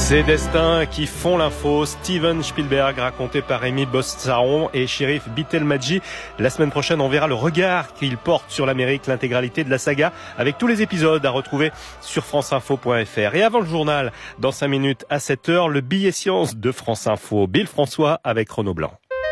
Ces destins qui font l'info, Steven Spielberg, raconté par Rémi Bossaron et Chérif Bitelmadji. La semaine prochaine, on verra le regard qu'il porte sur l'Amérique, l'intégralité de la saga, avec tous les épisodes à retrouver sur franceinfo.fr. Et avant le journal, dans 5 minutes à 7h, le billet science de France Info. Bill François avec Renaud Blanc.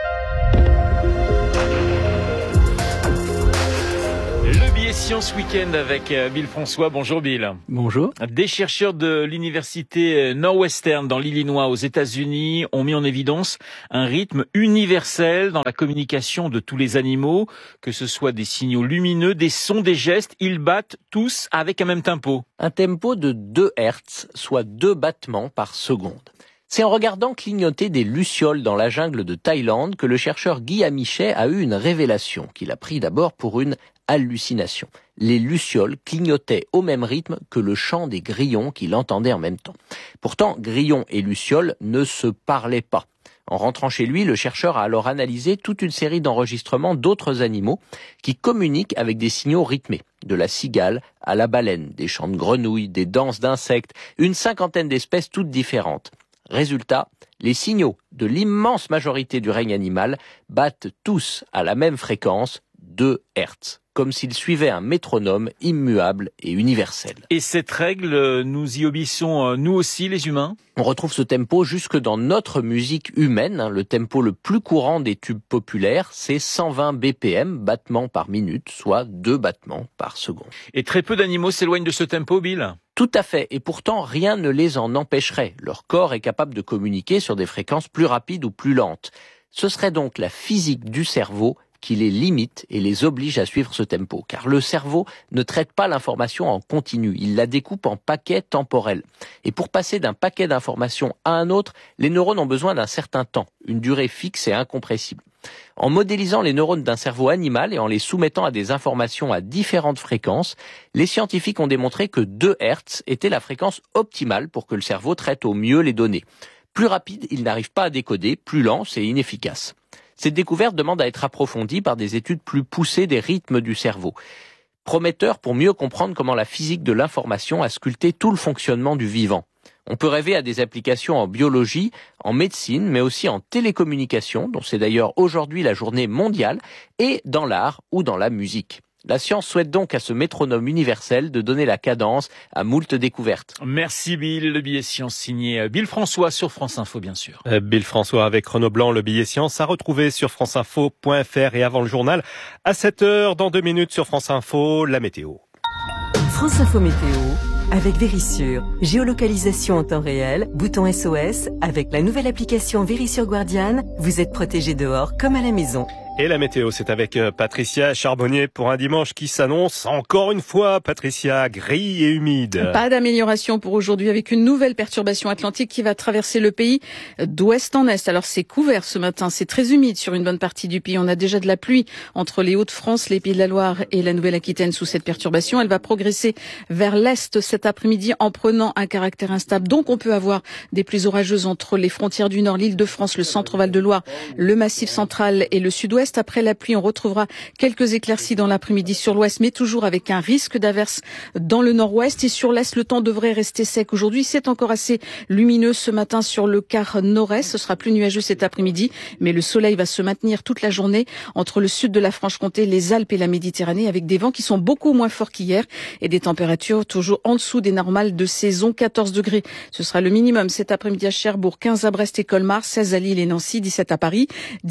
Science Week-end avec Bill François. Bonjour Bill. Bonjour. Des chercheurs de l'université Northwestern dans l'Illinois aux États-Unis ont mis en évidence un rythme universel dans la communication de tous les animaux, que ce soit des signaux lumineux, des sons, des gestes, ils battent tous avec un même tempo. Un tempo de 2 Hz, soit 2 battements par seconde. C'est en regardant clignoter des lucioles dans la jungle de Thaïlande que le chercheur Guy Amichet a eu une révélation qu'il a pris d'abord pour une hallucination. Les lucioles clignotaient au même rythme que le chant des grillons qu'il entendait en même temps. Pourtant, grillons et lucioles ne se parlaient pas. En rentrant chez lui, le chercheur a alors analysé toute une série d'enregistrements d'autres animaux qui communiquent avec des signaux rythmés. De la cigale à la baleine, des chants de grenouilles, des danses d'insectes, une 50aine d'espèces toutes différentes. Résultat, les signaux de l'immense majorité du règne animal battent tous à la même fréquence, 2 Hz, comme s'ils suivaient un métronome immuable et universel. Et cette règle, nous y obéissons nous aussi les humains ? On retrouve ce tempo jusque dans notre musique humaine. Le tempo le plus courant des tubes populaires, c'est 120 BPM, battements par minute, soit 2 battements par seconde. Et très peu d'animaux s'éloignent de ce tempo, Bill ? Tout à fait, et pourtant rien ne les en empêcherait. Leur corps est capable de communiquer sur des fréquences plus rapides ou plus lentes. Ce serait donc la physique du cerveau qui les limite et les oblige à suivre ce tempo. Car le cerveau ne traite pas l'information en continu, il la découpe en paquets temporels. Et pour passer d'un paquet d'informations à un autre, les neurones ont besoin d'un certain temps, une durée fixe et incompressible. En modélisant les neurones d'un cerveau animal et en les soumettant à des informations à différentes fréquences, les scientifiques ont démontré que 2 Hz était la fréquence optimale pour que le cerveau traite au mieux les données. Plus rapide, il n'arrive pas à décoder, plus lent, c'est inefficace. Cette découverte demande à être approfondie par des études plus poussées des rythmes du cerveau. Prometteur pour mieux comprendre comment la physique de l'information a sculpté tout le fonctionnement du vivant. On peut rêver à des applications en biologie, en médecine, mais aussi en télécommunication, dont c'est d'ailleurs aujourd'hui la journée mondiale, et dans l'art ou dans la musique. La science souhaite donc à ce métronome universel de donner la cadence à moult découvertes. Merci Bill, le billet science signé Bill François sur France Info bien sûr. Bill François avec Renaud Blanc, le billet science à retrouver sur franceinfo.fr et avant le journal à 7h dans 2 minutes sur France Info, la météo. France Info Météo avec Vérissure. Géolocalisation en temps réel, bouton SOS. Avec la nouvelle application Vérissure Guardian, vous êtes protégé dehors comme à la maison. Et la météo, c'est avec Patricia Charbonnier pour un dimanche qui s'annonce encore une fois, Patricia, gris et humide. Pas d'amélioration pour aujourd'hui avec une nouvelle perturbation atlantique qui va traverser le pays d'ouest en est. Alors c'est couvert ce matin, c'est très humide sur une bonne partie du pays. On a déjà de la pluie entre les Hauts-de-France, les Pays de la Loire et la Nouvelle-Aquitaine sous cette perturbation. Elle va progresser vers l'est cet après-midi en prenant un caractère instable. Donc on peut avoir des pluies orageuses entre les frontières du Nord, l'Île-de-France, le centre Val-de-Loire, le Massif central et le Sud-Ouest. Après la pluie, on retrouvera quelques éclaircies dans l'après-midi sur l'ouest, mais toujours avec un risque d'averse dans le nord-ouest. Et sur l'est, le temps devrait rester sec aujourd'hui. C'est encore assez lumineux ce matin sur le quart nord-est. Ce sera plus nuageux cet après-midi, mais le soleil va se maintenir toute la journée entre le sud de la Franche-Comté, les Alpes et la Méditerranée, avec des vents qui sont beaucoup moins forts qu'hier et des températures toujours en dessous des normales de saison. 14 degrés, ce sera le minimum cet après-midi à Cherbourg, 15 à Brest et Colmar, 16 à Lille et Nancy, 17 à Paris,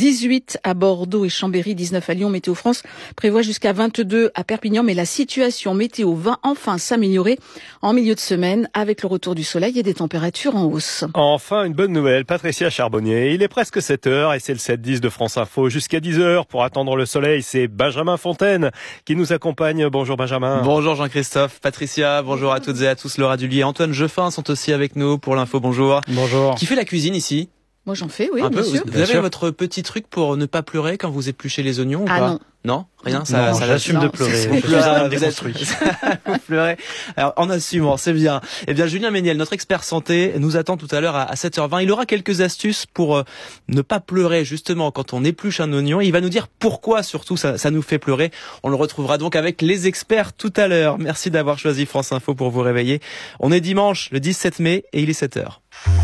18 à Bordeaux et Chambéry, 19 à Lyon. Météo France prévoit jusqu'à 22 à Perpignan, mais la situation météo va enfin s'améliorer en milieu de semaine avec le retour du soleil et des températures en hausse. Enfin, une bonne nouvelle, Patricia Charbonnier. Il est presque 7h et c'est le 7-10 de France Info jusqu'à 10h. Pour attendre le soleil, c'est Benjamin Fontaine qui nous accompagne. Bonjour Benjamin. Bonjour Jean-Christophe, Patricia, bonjour à toutes et à tous. Laura Dullier, Antoine Jeffin sont aussi avec nous pour l'info. Bonjour. Bonjour. Qui fait la cuisine ici ? Moi j'en fais, oui, un bien peu. sûr. Vous avez votre petit truc pour ne pas pleurer quand vous épluchez les oignons ou Ah pas ? non. Non, rien. Non, Ça j'assume de pleurer. Vous pleurez, Vous êtes vous pleurez. Alors en assumant, c'est bien. Eh bien, Julien Méniel, notre expert santé, nous attend tout à l'heure à 7h20. Il aura quelques astuces pour ne pas pleurer justement quand on épluche un oignon. Il va nous dire pourquoi surtout ça nous fait pleurer. On le retrouvera donc avec les experts tout à l'heure. Merci d'avoir choisi France Info pour vous réveiller. On est dimanche, le 17 mai, et il est 7h.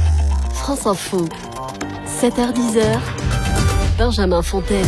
France Info. 7h-10h, Benjamin Fontaine.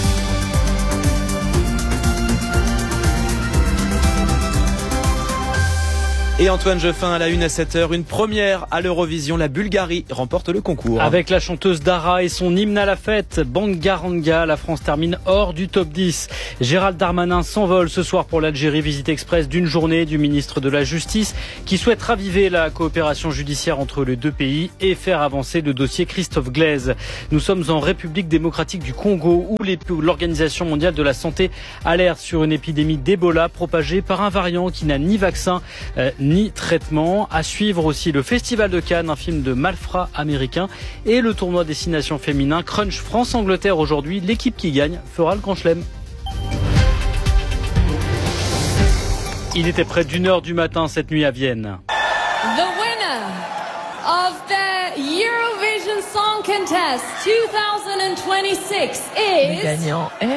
Et Antoine Jeffin à la une à 7h, une première à l'Eurovision. La Bulgarie remporte le concours. Avec la chanteuse Dara et son hymne à la fête, Bangaranga, la France termine hors du top 10. Gérald Darmanin s'envole ce soir pour l'Algérie, visite express d'une journée du ministre de la Justice qui souhaite raviver la coopération judiciaire entre les deux pays et faire avancer le dossier Christophe Glaise. Nous sommes en République démocratique du Congo où l'Organisation mondiale de la santé alerte sur une épidémie d'Ebola propagée par un variant qui n'a ni vaccin ni traitement. À suivre aussi le Festival de Cannes, un film de malfrats américain, et le tournoi Destination féminin Crunch France-Angleterre aujourd'hui. L'équipe qui gagne fera le Grand Chelem. Il était près d'1h du matin cette nuit à Vienne. The winner of the Eurovision Song Contest 2026 is... Le gagnant est...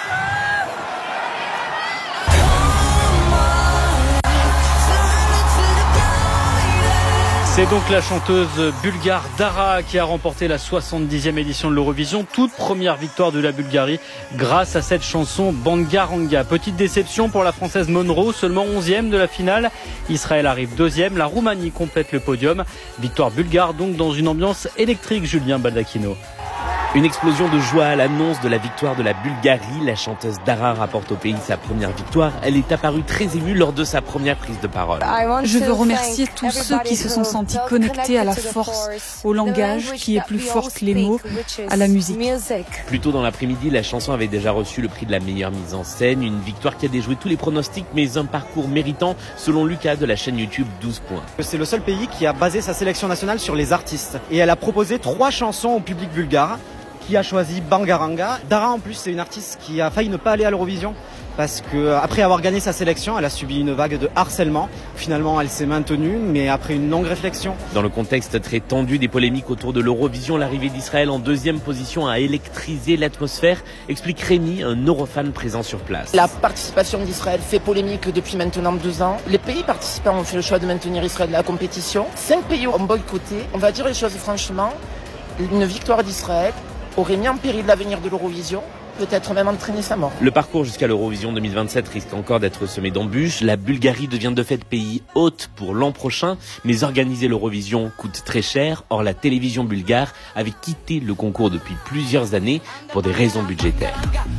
C'est donc la chanteuse bulgare Dara qui a remporté la 70e édition de l'Eurovision, toute première victoire de la Bulgarie grâce à cette chanson Bangaranga. Petite déception pour la Française Monroe, seulement 11e de la finale. Israël arrive 2e, la Roumanie complète le podium. Victoire bulgare donc dans une ambiance électrique, Julien Baldacchino. Une explosion de joie à l'annonce de la victoire de la Bulgarie. La chanteuse Dara rapporte au pays sa première victoire. Elle est apparue très émue lors de sa première prise de parole. Je veux remercier tous ceux qui se sont sentis connectés à la force, au langage qui est plus fort que les mots, à la musique. Plus tôt dans l'après-midi, la chanson avait déjà reçu le prix de la meilleure mise en scène. Une victoire qui a déjoué tous les pronostics, mais un parcours méritant, selon Lucas de la chaîne YouTube 12 points. C'est le seul pays qui a basé sa sélection nationale sur les artistes. Et elle a proposé 3 chansons au public bulgare, qui a choisi Bangaranga. Dara en plus c'est une artiste qui a failli ne pas aller à l'Eurovision parce que après avoir gagné sa sélection, elle a subi une vague de harcèlement. Finalement, elle s'est maintenue, mais après une longue réflexion. Dans le contexte très tendu des polémiques autour de l'Eurovision, l'arrivée d'Israël en 2e position a électrisé l'atmosphère, explique Rémi, un eurofan présent sur place. La participation d'Israël fait polémique depuis maintenant 2 ans. Les pays participants ont fait le choix de maintenir Israël dans la compétition. 5 pays ont boycotté. On va dire les choses franchement, une victoire d'Israël aurait mis en péril l'avenir de l'Eurovision, peut-être même entraîné sa mort. Le parcours jusqu'à l'Eurovision 2027 risque encore d'être semé d'embûches. La Bulgarie devient de fait pays hôte pour l'an prochain, mais organiser l'Eurovision coûte très cher. Or, la télévision bulgare avait quitté le concours depuis plusieurs années pour des raisons budgétaires.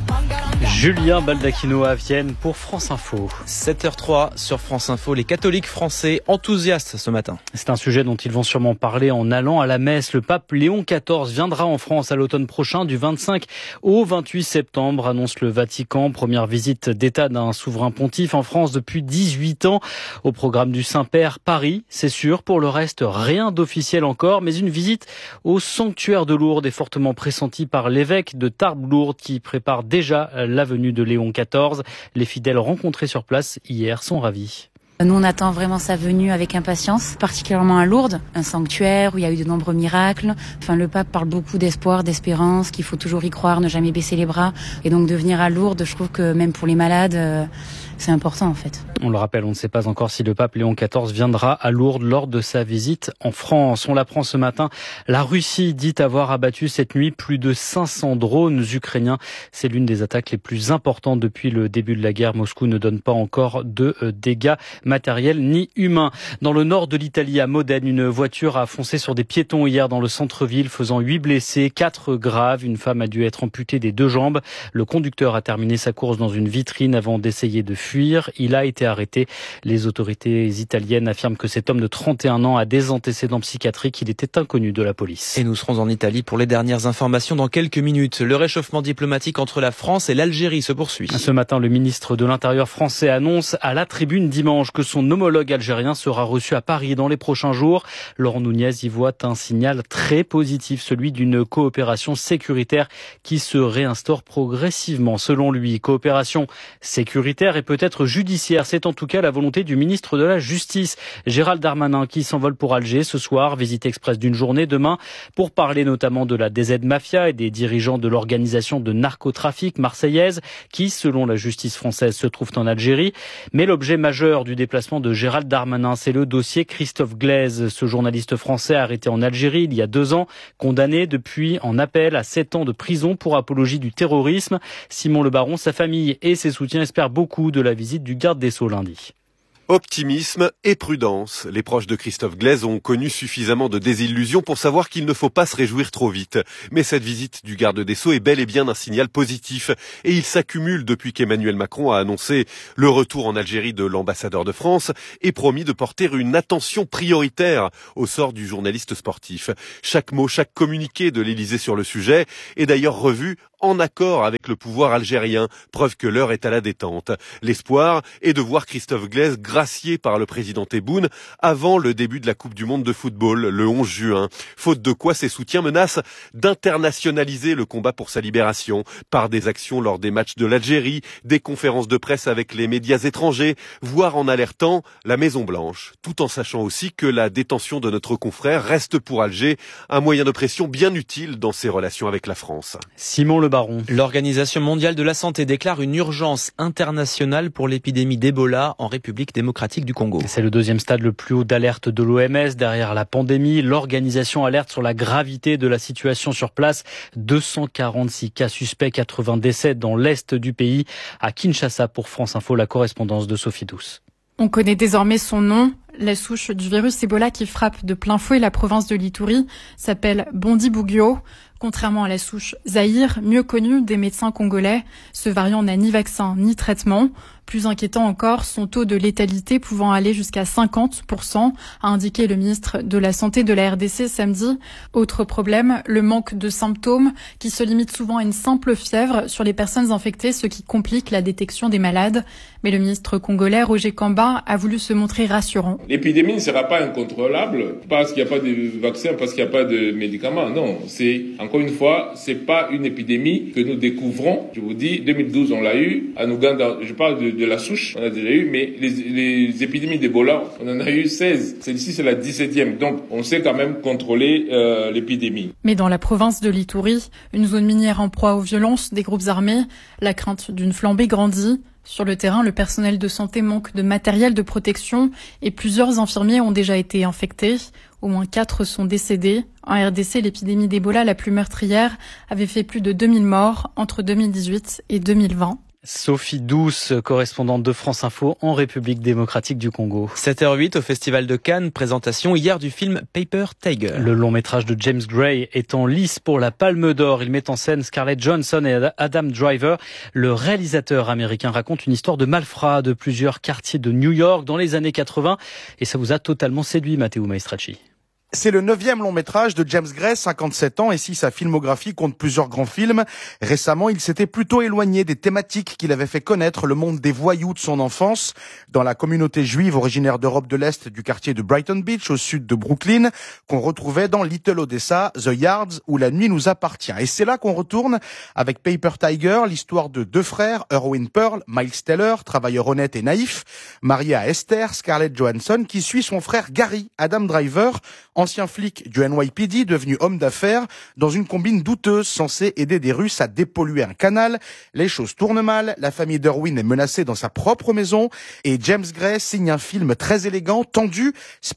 Julien Baldacchino à Vienne pour France Info. 7h03 sur France Info, les catholiques français enthousiastes ce matin. C'est un sujet dont ils vont sûrement parler en allant à la messe. Le pape Léon XIV viendra en France à l'automne prochain du 25 au 28 septembre, annonce le Vatican. Première visite d'État d'un souverain pontife en France depuis 18 ans. Au programme du Saint-Père, Paris, c'est sûr. Pour le reste, rien d'officiel encore, mais une visite au sanctuaire de Lourdes est fortement pressentie par l'évêque de Tarbes-Lourdes qui prépare déjà la venue de Léon XIV. Les fidèles rencontrés sur place hier sont ravis. Nous, on attend vraiment sa venue avec impatience, particulièrement à Lourdes, un sanctuaire où il y a eu de nombreux miracles. Enfin, le pape parle beaucoup d'espoir, d'espérance, qu'il faut toujours y croire, ne jamais baisser les bras. Et donc de venir à Lourdes, je trouve que même pour les malades, c'est important en fait. On le rappelle, on ne sait pas encore si le pape Léon XIV viendra à Lourdes lors de sa visite en France. On l'apprend ce matin, la Russie dit avoir abattu cette nuit plus de 500 drones ukrainiens. C'est l'une des attaques les plus importantes depuis le début de la guerre. Moscou ne donne pas encore de dégâts matériels ni humains. Dans le nord de l'Italie, à Modène, une voiture a foncé sur des piétons hier dans le centre-ville, faisant 8 blessés, 4 graves. Une femme a dû être amputée des 2 jambes. Le conducteur a terminé sa course dans une vitrine avant d'essayer de fuir. Il a été arrêté. Les autorités italiennes affirment que cet homme de 31 ans a des antécédents psychiatriques. Il était inconnu de la police. Et nous serons en Italie pour les dernières informations dans quelques minutes. Le réchauffement diplomatique entre la France et l'Algérie se poursuit. Ce matin, le ministre de l'Intérieur français annonce à la tribune dimanche que son homologue algérien sera reçu à Paris dans les prochains jours. Laurent Nunez y voit un signal très positif, celui d'une coopération sécuritaire qui se réinstaure progressivement. Selon lui, coopération sécuritaire et peut-être peut-être judiciaire. C'est en tout cas la volonté du ministre de la Justice, Gérald Darmanin, qui s'envole pour Alger ce soir. Visite express d'une journée demain pour parler notamment de la DZ Mafia et des dirigeants de l'organisation de narcotrafic marseillaise qui, selon la justice française, se trouvent en Algérie. Mais l'objet majeur du déplacement de Gérald Darmanin, c'est le dossier Christophe Glaise, ce journaliste français arrêté en Algérie il y a 2 ans, condamné depuis en appel à 7 ans de prison pour apologie du terrorisme. Simon Le Baron, sa famille et ses soutiens espèrent beaucoup de la visite du garde des Sceaux lundi. Optimisme et prudence. Les proches de Christophe Glaise ont connu suffisamment de désillusions pour savoir qu'il ne faut pas se réjouir trop vite. Mais cette visite du garde des Sceaux est bel et bien un signal positif. Et il s'accumule depuis qu'Emmanuel Macron a annoncé le retour en Algérie de l'ambassadeur de France et promis de porter une attention prioritaire au sort du journaliste sportif. Chaque mot, chaque communiqué de l'Élysée sur le sujet est d'ailleurs revu en accord avec le pouvoir algérien, preuve que l'heure est à la détente. L'espoir est de voir Christophe Glaise gracié par le président Tebboune avant le début de la Coupe du Monde de football, le 11 juin. Faute de quoi, ses soutiens menacent d'internationaliser le combat pour sa libération par des actions lors des matchs de l'Algérie, des conférences de presse avec les médias étrangers, voire en alertant la Maison-Blanche, tout en sachant aussi que la détention de notre confrère reste pour Alger un moyen de pression bien utile dans ses relations avec la France. Simon Le Baron. L'Organisation mondiale de la santé déclare une urgence internationale pour l'épidémie d'Ebola en République démocratique du Congo. C'est le 2e stade le plus haut d'alerte de l'OMS derrière la pandémie. L'organisation alerte sur la gravité de la situation sur place. 246 cas suspects, 80 décès dans l'est du pays. À Kinshasa pour France Info, la correspondance de Sophie Douce. On connaît désormais son nom. La souche du virus Ebola qui frappe de plein fouet la province de l'Ituri s'appelle Bundibugyo. Contrairement à la souche Zaïre, mieux connue des médecins congolais, ce variant n'a ni vaccin ni traitement. Plus inquiétant encore, son taux de létalité pouvant aller jusqu'à 50%, a indiqué le ministre de la Santé de la RDC samedi. Autre problème, le manque de symptômes qui se limite souvent à une simple fièvre sur les personnes infectées, ce qui complique la détection des malades. Mais le ministre congolais, Roger Kamba, a voulu se montrer rassurant. L'épidémie ne sera pas incontrôlable parce qu'il n'y a pas de vaccin, parce qu'il n'y a pas de médicaments. Non, encore une fois, c'est pas une épidémie que nous découvrons. Je vous dis, 2012, on l'a eu. En Ouganda, je parle de la souche, on a déjà eu, mais les épidémies d'Ebola, on en a eu 16. Celle-ci, c'est la 17e. Donc, on sait quand même contrôler l'épidémie. Mais dans la province de l'Ituri, une zone minière en proie aux violences des groupes armés, la crainte d'une flambée grandit. Sur le terrain, le personnel de santé manque de matériel de protection et plusieurs infirmiers ont déjà été infectés. Au moins 4 sont décédés. En RDC, l'épidémie d'Ebola la plus meurtrière avait fait plus de 2000 morts entre 2018 et 2020. Sophie Douce, correspondante de France Info en République démocratique du Congo. 7h08 au Festival de Cannes, présentation hier du film Paper Tiger. Le long métrage de James Gray est en lice pour la Palme d'Or. Il met en scène Scarlett Johansson et Adam Driver. Le réalisateur américain raconte une histoire de malfrats de plusieurs quartiers de New York dans les années 80. Et ça vous a totalement séduit, Matteo Maestracci. C'est le 9e long métrage de James Gray, 57 ans, et si sa filmographie compte plusieurs grands films, récemment il s'était plutôt éloigné des thématiques qu'il avait fait connaître le monde des voyous de son enfance. Dans la communauté juive originaire d'Europe de l'Est du quartier de Brighton Beach, au sud de Brooklyn, qu'on retrouvait dans Little Odessa, The Yards, où la nuit nous appartient. Et c'est là qu'on retourne avec Paper Tiger, l'histoire de 2 frères, Erwin Pearl, Miles Teller, travailleur honnête et naïf, marié à Esther, Scarlett Johansson, qui suit son frère Gary, Adam Driver, ancien flic du NYPD, devenu homme d'affaires, dans une combine douteuse censée aider des Russes à dépolluer un canal. Les choses tournent mal, la famille d'Erwin est menacée dans sa propre maison, et James Gray signe un film très élégant, tendu,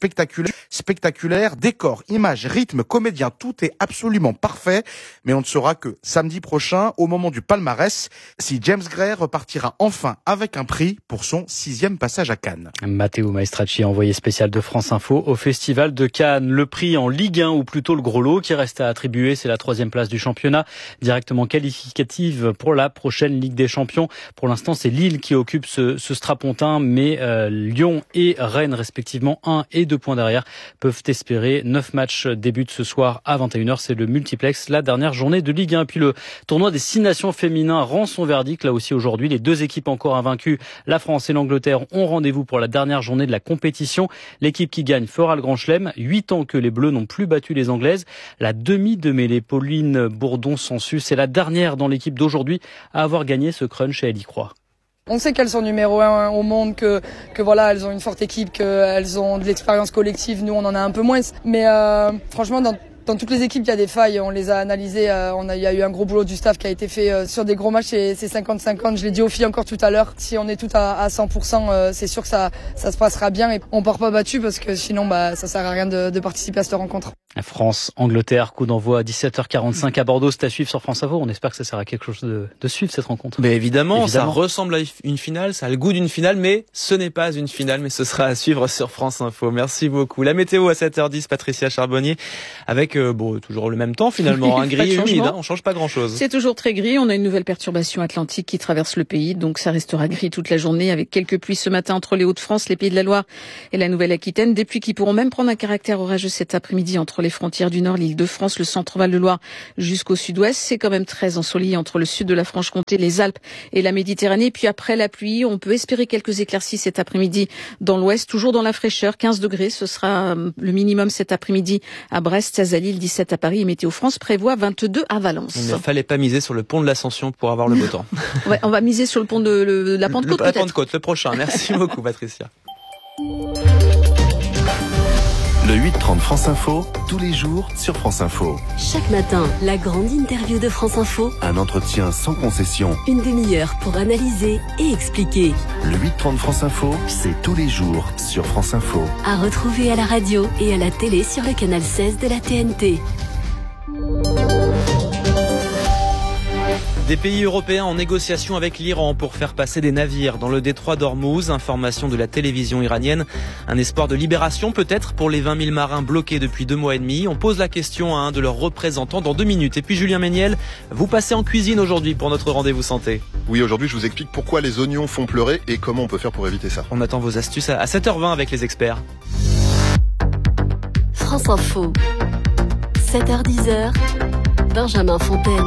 spectaculaire, décor, images, rythme, comédien, tout est absolument parfait, mais on ne saura que samedi prochain, au moment du palmarès, si James Gray repartira enfin avec un prix pour son 6e passage à Cannes. Matteo Maestracci, envoyé spécial de France Info au Festival de Cannes. Le prix en Ligue 1, ou plutôt le gros lot qui reste à attribuer, c'est la 3e place du championnat, directement qualificative pour la prochaine Ligue des Champions. Pour l'instant, c'est Lille qui occupe ce strapontin, mais Lyon et Rennes, respectivement 1 et 2 points derrière, peuvent espérer. 9 matchs débutent ce soir à 21h, c'est le multiplex, la dernière journée de Ligue 1. Et puis le tournoi des 6 nations féminins rend son verdict, là aussi aujourd'hui. Les 2 équipes encore invaincues, la France et l'Angleterre, ont rendez-vous pour la dernière journée de la compétition. L'équipe qui gagne fera le Grand Chelem. 8 ans que les Bleus n'ont plus battu les Anglaises. La demi de mêlée, Pauline Bourdon-Sansu, c'est la dernière dans l'équipe d'aujourd'hui à avoir gagné ce crunch, et elle y croit. On sait qu'elles sont numéro 1 au monde, que voilà, elles ont une forte équipe, qu'elles ont de l'expérience collective. Nous, on en a un peu moins. Mais franchement, dans toutes les équipes, il y a des failles. On les a analysées. Il y a eu un gros boulot du staff qui a été fait sur des gros matchs. C'est 50-50. Je l'ai dit aux filles encore tout à l'heure. Si on est toutes à 100%, c'est sûr que ça se passera bien. Et on part pas battu parce que sinon, ça sert à rien de participer à cette rencontre. France-Angleterre, coup d'envoi à 17h45 à Bordeaux. C'est à suivre sur France Info. On espère que ça sert à quelque chose de suivre cette rencontre. Mais évidemment, ça ressemble à une finale. Ça a le goût d'une finale, mais ce n'est pas une finale. Mais ce sera à suivre sur France Info. Merci beaucoup. La météo à 7h10, Patricia Charbonnier, avec toujours le même temps finalement, gris et humide, on change pas grand-chose. C'est toujours très gris, on a une nouvelle perturbation atlantique qui traverse le pays, donc ça restera gris toute la journée avec quelques pluies ce matin entre les Hauts-de-France, les Pays de la Loire et la Nouvelle-Aquitaine, des pluies qui pourront même prendre un caractère orageux cet après-midi entre les frontières du Nord, l'Île-de-France, le centre-Val-de-Loire jusqu'au sud-ouest. C'est quand même très ensoleillé entre le sud de la Franche-Comté, les Alpes et la Méditerranée. Puis après la pluie, on peut espérer quelques éclaircies cet après-midi dans l'ouest, toujours dans la fraîcheur, 15 degrés, ce sera le minimum cet après-midi à Brest, 16 à Lille, 17 à Paris et Météo France prévoit 22 à Valence. Il ne fallait pas miser sur le pont de l'Ascension pour avoir le beau temps. On va miser sur le pont de la Pentecôte peut-être. La Pentecôte, le prochain. Merci beaucoup Patricia. Le 8-30 France Info, tous les jours sur France Info. Chaque matin, la grande interview de France Info. Un entretien sans concession. Une demi-heure pour analyser et expliquer. Le 8-30 France Info, c'est tous les jours sur France Info. À retrouver à la radio et à la télé sur le canal 16 de la TNT. Des pays européens en négociation avec l'Iran pour faire passer des navires dans le détroit d'Ormuz. Information de la télévision iranienne. Un espoir de libération peut-être pour les 20 000 marins bloqués depuis 2 mois et demi. On pose la question à un de leurs représentants dans 2 minutes. Et puis Julien Méniel, vous passez en cuisine aujourd'hui pour notre rendez-vous santé. Oui, aujourd'hui je vous explique pourquoi les oignons font pleurer et comment on peut faire pour éviter ça. On attend vos astuces à 7h20 avec les experts. France Info, 7h10, Benjamin Fontaine.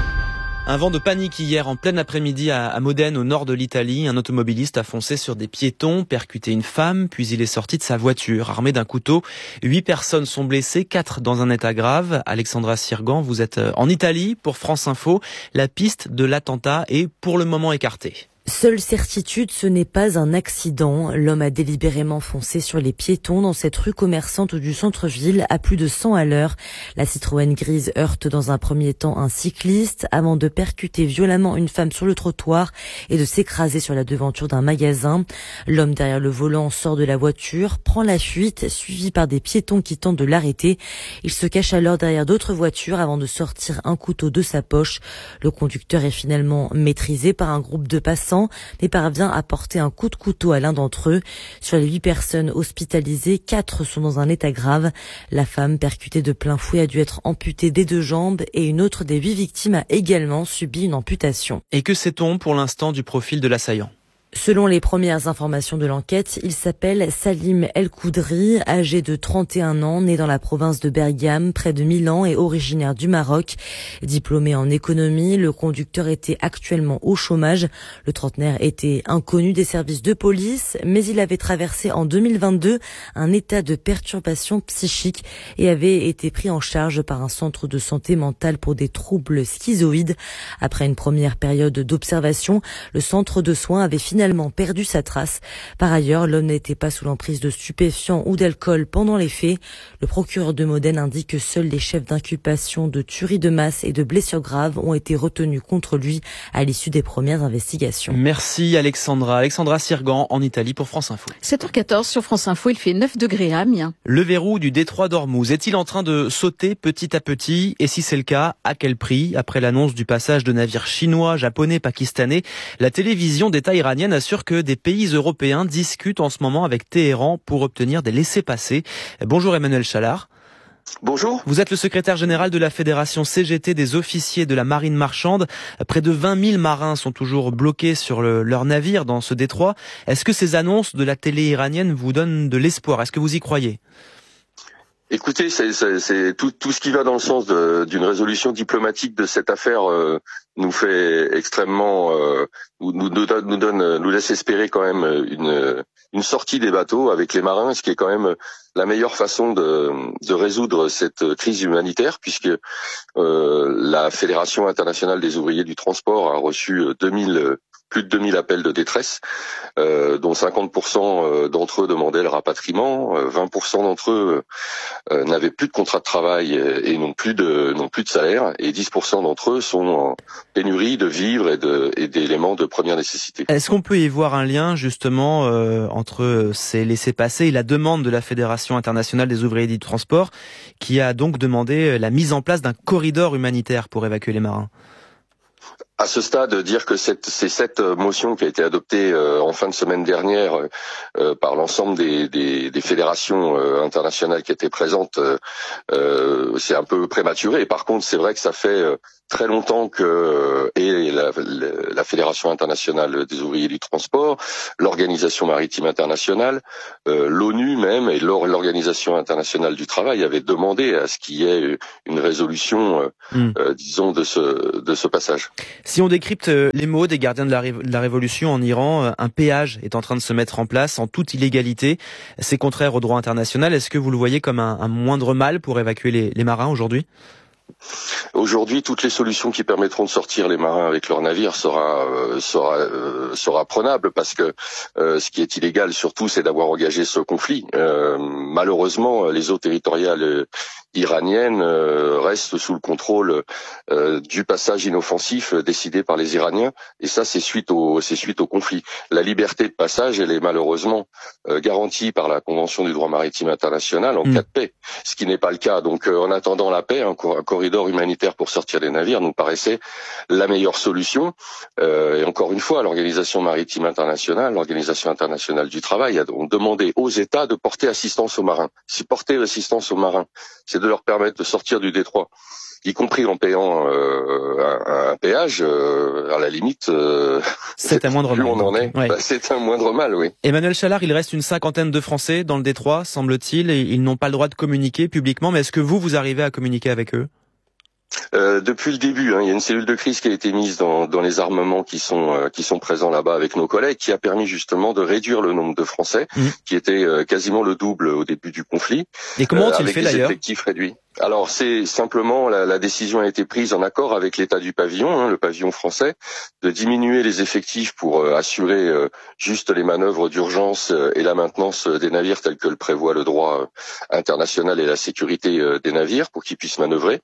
Un vent de panique hier en plein après-midi à Modène, au nord de l'Italie. Un automobiliste a foncé sur des piétons, percuté une femme, puis il est sorti de sa voiture, armé d'un couteau. 8 personnes sont blessées, 4 dans un état grave. Alexandra Sirgan, vous êtes en Italie pour France Info. La piste de l'attentat est pour le moment écartée. Seule certitude, ce n'est pas un accident. L'homme a délibérément foncé sur les piétons dans cette rue commerçante du centre-ville à plus de 100 à l'heure. La Citroën grise heurte dans un premier temps un cycliste avant de percuter violemment une femme sur le trottoir et de s'écraser sur la devanture d'un magasin. L'homme derrière le volant sort de la voiture, prend la fuite, suivi par des piétons qui tentent de l'arrêter. Il se cache alors derrière d'autres voitures avant de sortir un couteau de sa poche. Le conducteur est finalement maîtrisé par un groupe de passants, mais parvient à porter un coup de couteau à l'un d'entre eux. Sur les 8 personnes hospitalisées, 4 sont dans un état grave. La femme percutée de plein fouet a dû être amputée des 2 jambes et une autre des 8 victimes a également subi une amputation. Et que sait-on pour l'instant du profil de l'assaillant ? Selon les premières informations de l'enquête, il s'appelle Salim El Koudri, âgé de 31 ans, né dans la province de Bergame, près de Milan et originaire du Maroc. Diplômé en économie, le conducteur était actuellement au chômage. Le trentenaire était inconnu des services de police, mais il avait traversé en 2022 un état de perturbation psychique et avait été pris en charge par un centre de santé mentale pour des troubles schizoïdes. Après une première période d'observation, le centre de soins avait finalement perdu sa trace. Par ailleurs, l'homme n'était pas sous l'emprise de stupéfiants ou d'alcool pendant les faits. Le procureur de Modène indique que seuls les chefs d'inculpation de tuerie de masse et de blessures graves ont été retenus contre lui à l'issue des premières investigations. Merci Alexandra. Alexandra Sirgan en Italie pour France Info. 7h14 sur France Info, il fait 9 degrés à Amiens. Le verrou du détroit d'Ormuz est-il en train de sauter petit à petit? Et si c'est le cas, à quel prix? Après l'annonce du passage de navires chinois, japonais, pakistanais, la télévision d'État iranienne assure que des pays européens discutent en ce moment avec Téhéran pour obtenir des laissez-passer. Bonjour Emmanuel Chalard. Bonjour. Vous êtes le secrétaire général de la Fédération CGT des officiers de la marine marchande. Près de 20 000 marins sont toujours bloqués sur leur navire dans ce détroit. Est-ce que ces annonces de la télé iranienne vous donnent de l'espoir? Est-ce que vous y croyez? Écoutez, c'est tout ce qui va dans le sens d'une résolution diplomatique de cette affaire nous fait extrêmement nous laisse espérer quand même une sortie des bateaux avec les marins, ce qui est quand même la meilleure façon de résoudre cette crise humanitaire, puisque la Fédération internationale des ouvriers du transport a reçu 2000 plus de 2000 appels de détresse, dont 50% d'entre eux demandaient le rapatriement, 20% d'entre eux n'avaient plus de contrat de travail et n'ont plus de salaire, et 10% d'entre eux sont en pénurie de vivres et d'éléments de première nécessité. Est-ce qu'on peut y voir un lien justement entre ces laissez-passer et la demande de la Fédération internationale des ouvriers du transport, qui a donc demandé la mise en place d'un corridor humanitaire pour évacuer les marins? À ce stade, dire que c'est cette motion qui a été adoptée en fin de semaine dernière par l'ensemble des fédérations internationales qui étaient présentes, c'est un peu prématuré. Par contre, c'est vrai que ça fait très longtemps que la Fédération internationale des ouvriers du transport, l'Organisation maritime internationale, l'ONU même et l'Organisation internationale du travail avaient demandé à ce qu'il y ait une résolution, disons, de ce passage. Si on décrypte les mots des gardiens de la révolution en Iran, un péage est en train de se mettre en place en toute illégalité. C'est contraire au droit international. Est-ce que vous le voyez comme un moindre mal pour évacuer les marins aujourd'hui ? Aujourd'hui, toutes les solutions qui permettront de sortir les marins avec leurs navires sera prenable, parce que ce qui est illégal surtout, c'est d'avoir engagé ce conflit. Malheureusement, les eaux territoriales iraniennes restent sous le contrôle du passage inoffensif décidé par les Iraniens, et ça c'est suite au conflit. La liberté de passage, elle est malheureusement garantie par la Convention du droit maritime international en cas de paix, ce qui n'est pas le cas. Donc en attendant la paix, un corridor humanitaire pour sortir des navires nous paraissait la meilleure solution. Et encore une fois, l'Organisation maritime internationale, l'Organisation internationale du travail ont demandé aux États de porter assistance aux marins. Si porter assistance aux marins, c'est de leur permettre de sortir du détroit, y compris en payant un péage, à la limite, c'est un moindre mal. On en est, ouais. C'est un moindre mal, oui. Emmanuel Chalard, il reste une 50aine de Français dans le détroit, semble-t-il, et ils n'ont pas le droit de communiquer publiquement, mais est-ce que vous arrivez à communiquer avec eux ? Depuis le début, il y a une cellule de crise qui a été mise dans les armements qui sont présents là-bas avec nos collègues, qui a permis justement de réduire le nombre de Français, qui était quasiment le double au début du conflit. Et comment ont-ils fait d'ailleurs ? Avec des effectifs réduits. Alors c'est simplement la décision a été prise en accord avec l'État du pavillon, le pavillon français, de diminuer les effectifs pour assurer juste les manœuvres d'urgence et la maintenance des navires tels que le prévoit le droit international et la sécurité des navires pour qu'ils puissent manœuvrer.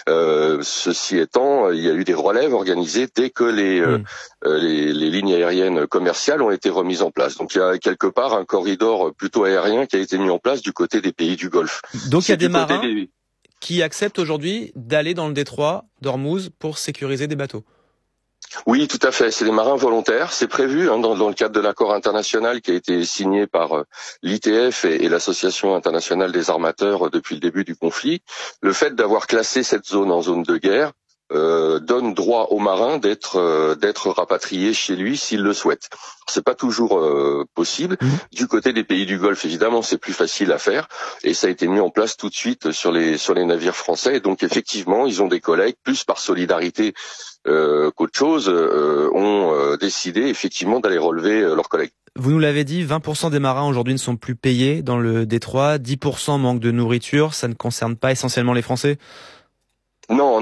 Ceci étant, il y a eu des relèves organisées dès que les lignes aériennes commerciales ont été remises en place. Donc il y a quelque part un corridor plutôt aérien qui a été mis en place du côté des pays du Golfe. Donc il y a des marins qui acceptent aujourd'hui d'aller dans le détroit d'Ormuz pour sécuriser des bateaux. Oui, tout à fait. C'est des marins volontaires. C'est prévu dans le cadre de l'accord international qui a été signé par l'ITF et l'Association internationale des armateurs depuis le début du conflit. Le fait d'avoir classé cette zone en zone de guerre donne droit aux marins d'être rapatriés chez lui s'ils le souhaitent. C'est pas toujours possible. Du côté des pays du Golfe, évidemment, c'est plus facile à faire, et ça a été mis en place tout de suite sur les navires français. Et donc effectivement, ils ont des collègues, plus par solidarité qu'autre chose, ont décidé effectivement d'aller relever leurs collègues. Vous nous l'avez dit, 20% des marins aujourd'hui ne sont plus payés dans le détroit, 10% manquent de nourriture. Ça ne concerne pas essentiellement les Français ? Non.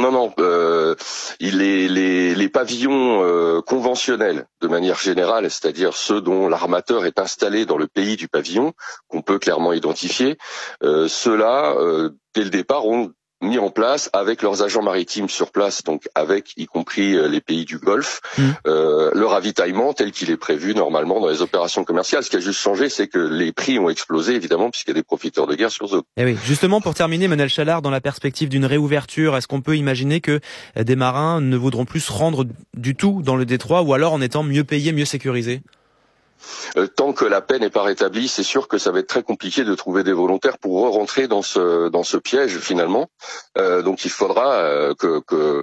Les pavillons conventionnels, de manière générale, c'est-à-dire ceux dont l'armateur est installé dans le pays du pavillon, qu'on peut clairement identifier, ceux-là, dès le départ, ont mis en place avec leurs agents maritimes sur place, donc avec y compris les pays du Golfe, le ravitaillement tel qu'il est prévu normalement dans les opérations commerciales. Ce qui a juste changé, c'est que les prix ont explosé, évidemment, puisqu'il y a des profiteurs de guerre sur zone. Et oui, justement, pour terminer, Emmanuel Chalard, dans la perspective d'une réouverture, est-ce qu'on peut imaginer que des marins ne voudront plus se rendre du tout dans le détroit, ou alors en étant mieux payés, mieux sécurisés ? Tant que la paix n'est pas rétablie, c'est sûr que ça va être très compliqué de trouver des volontaires pour rentrer dans ce piège finalement. Donc il faudra que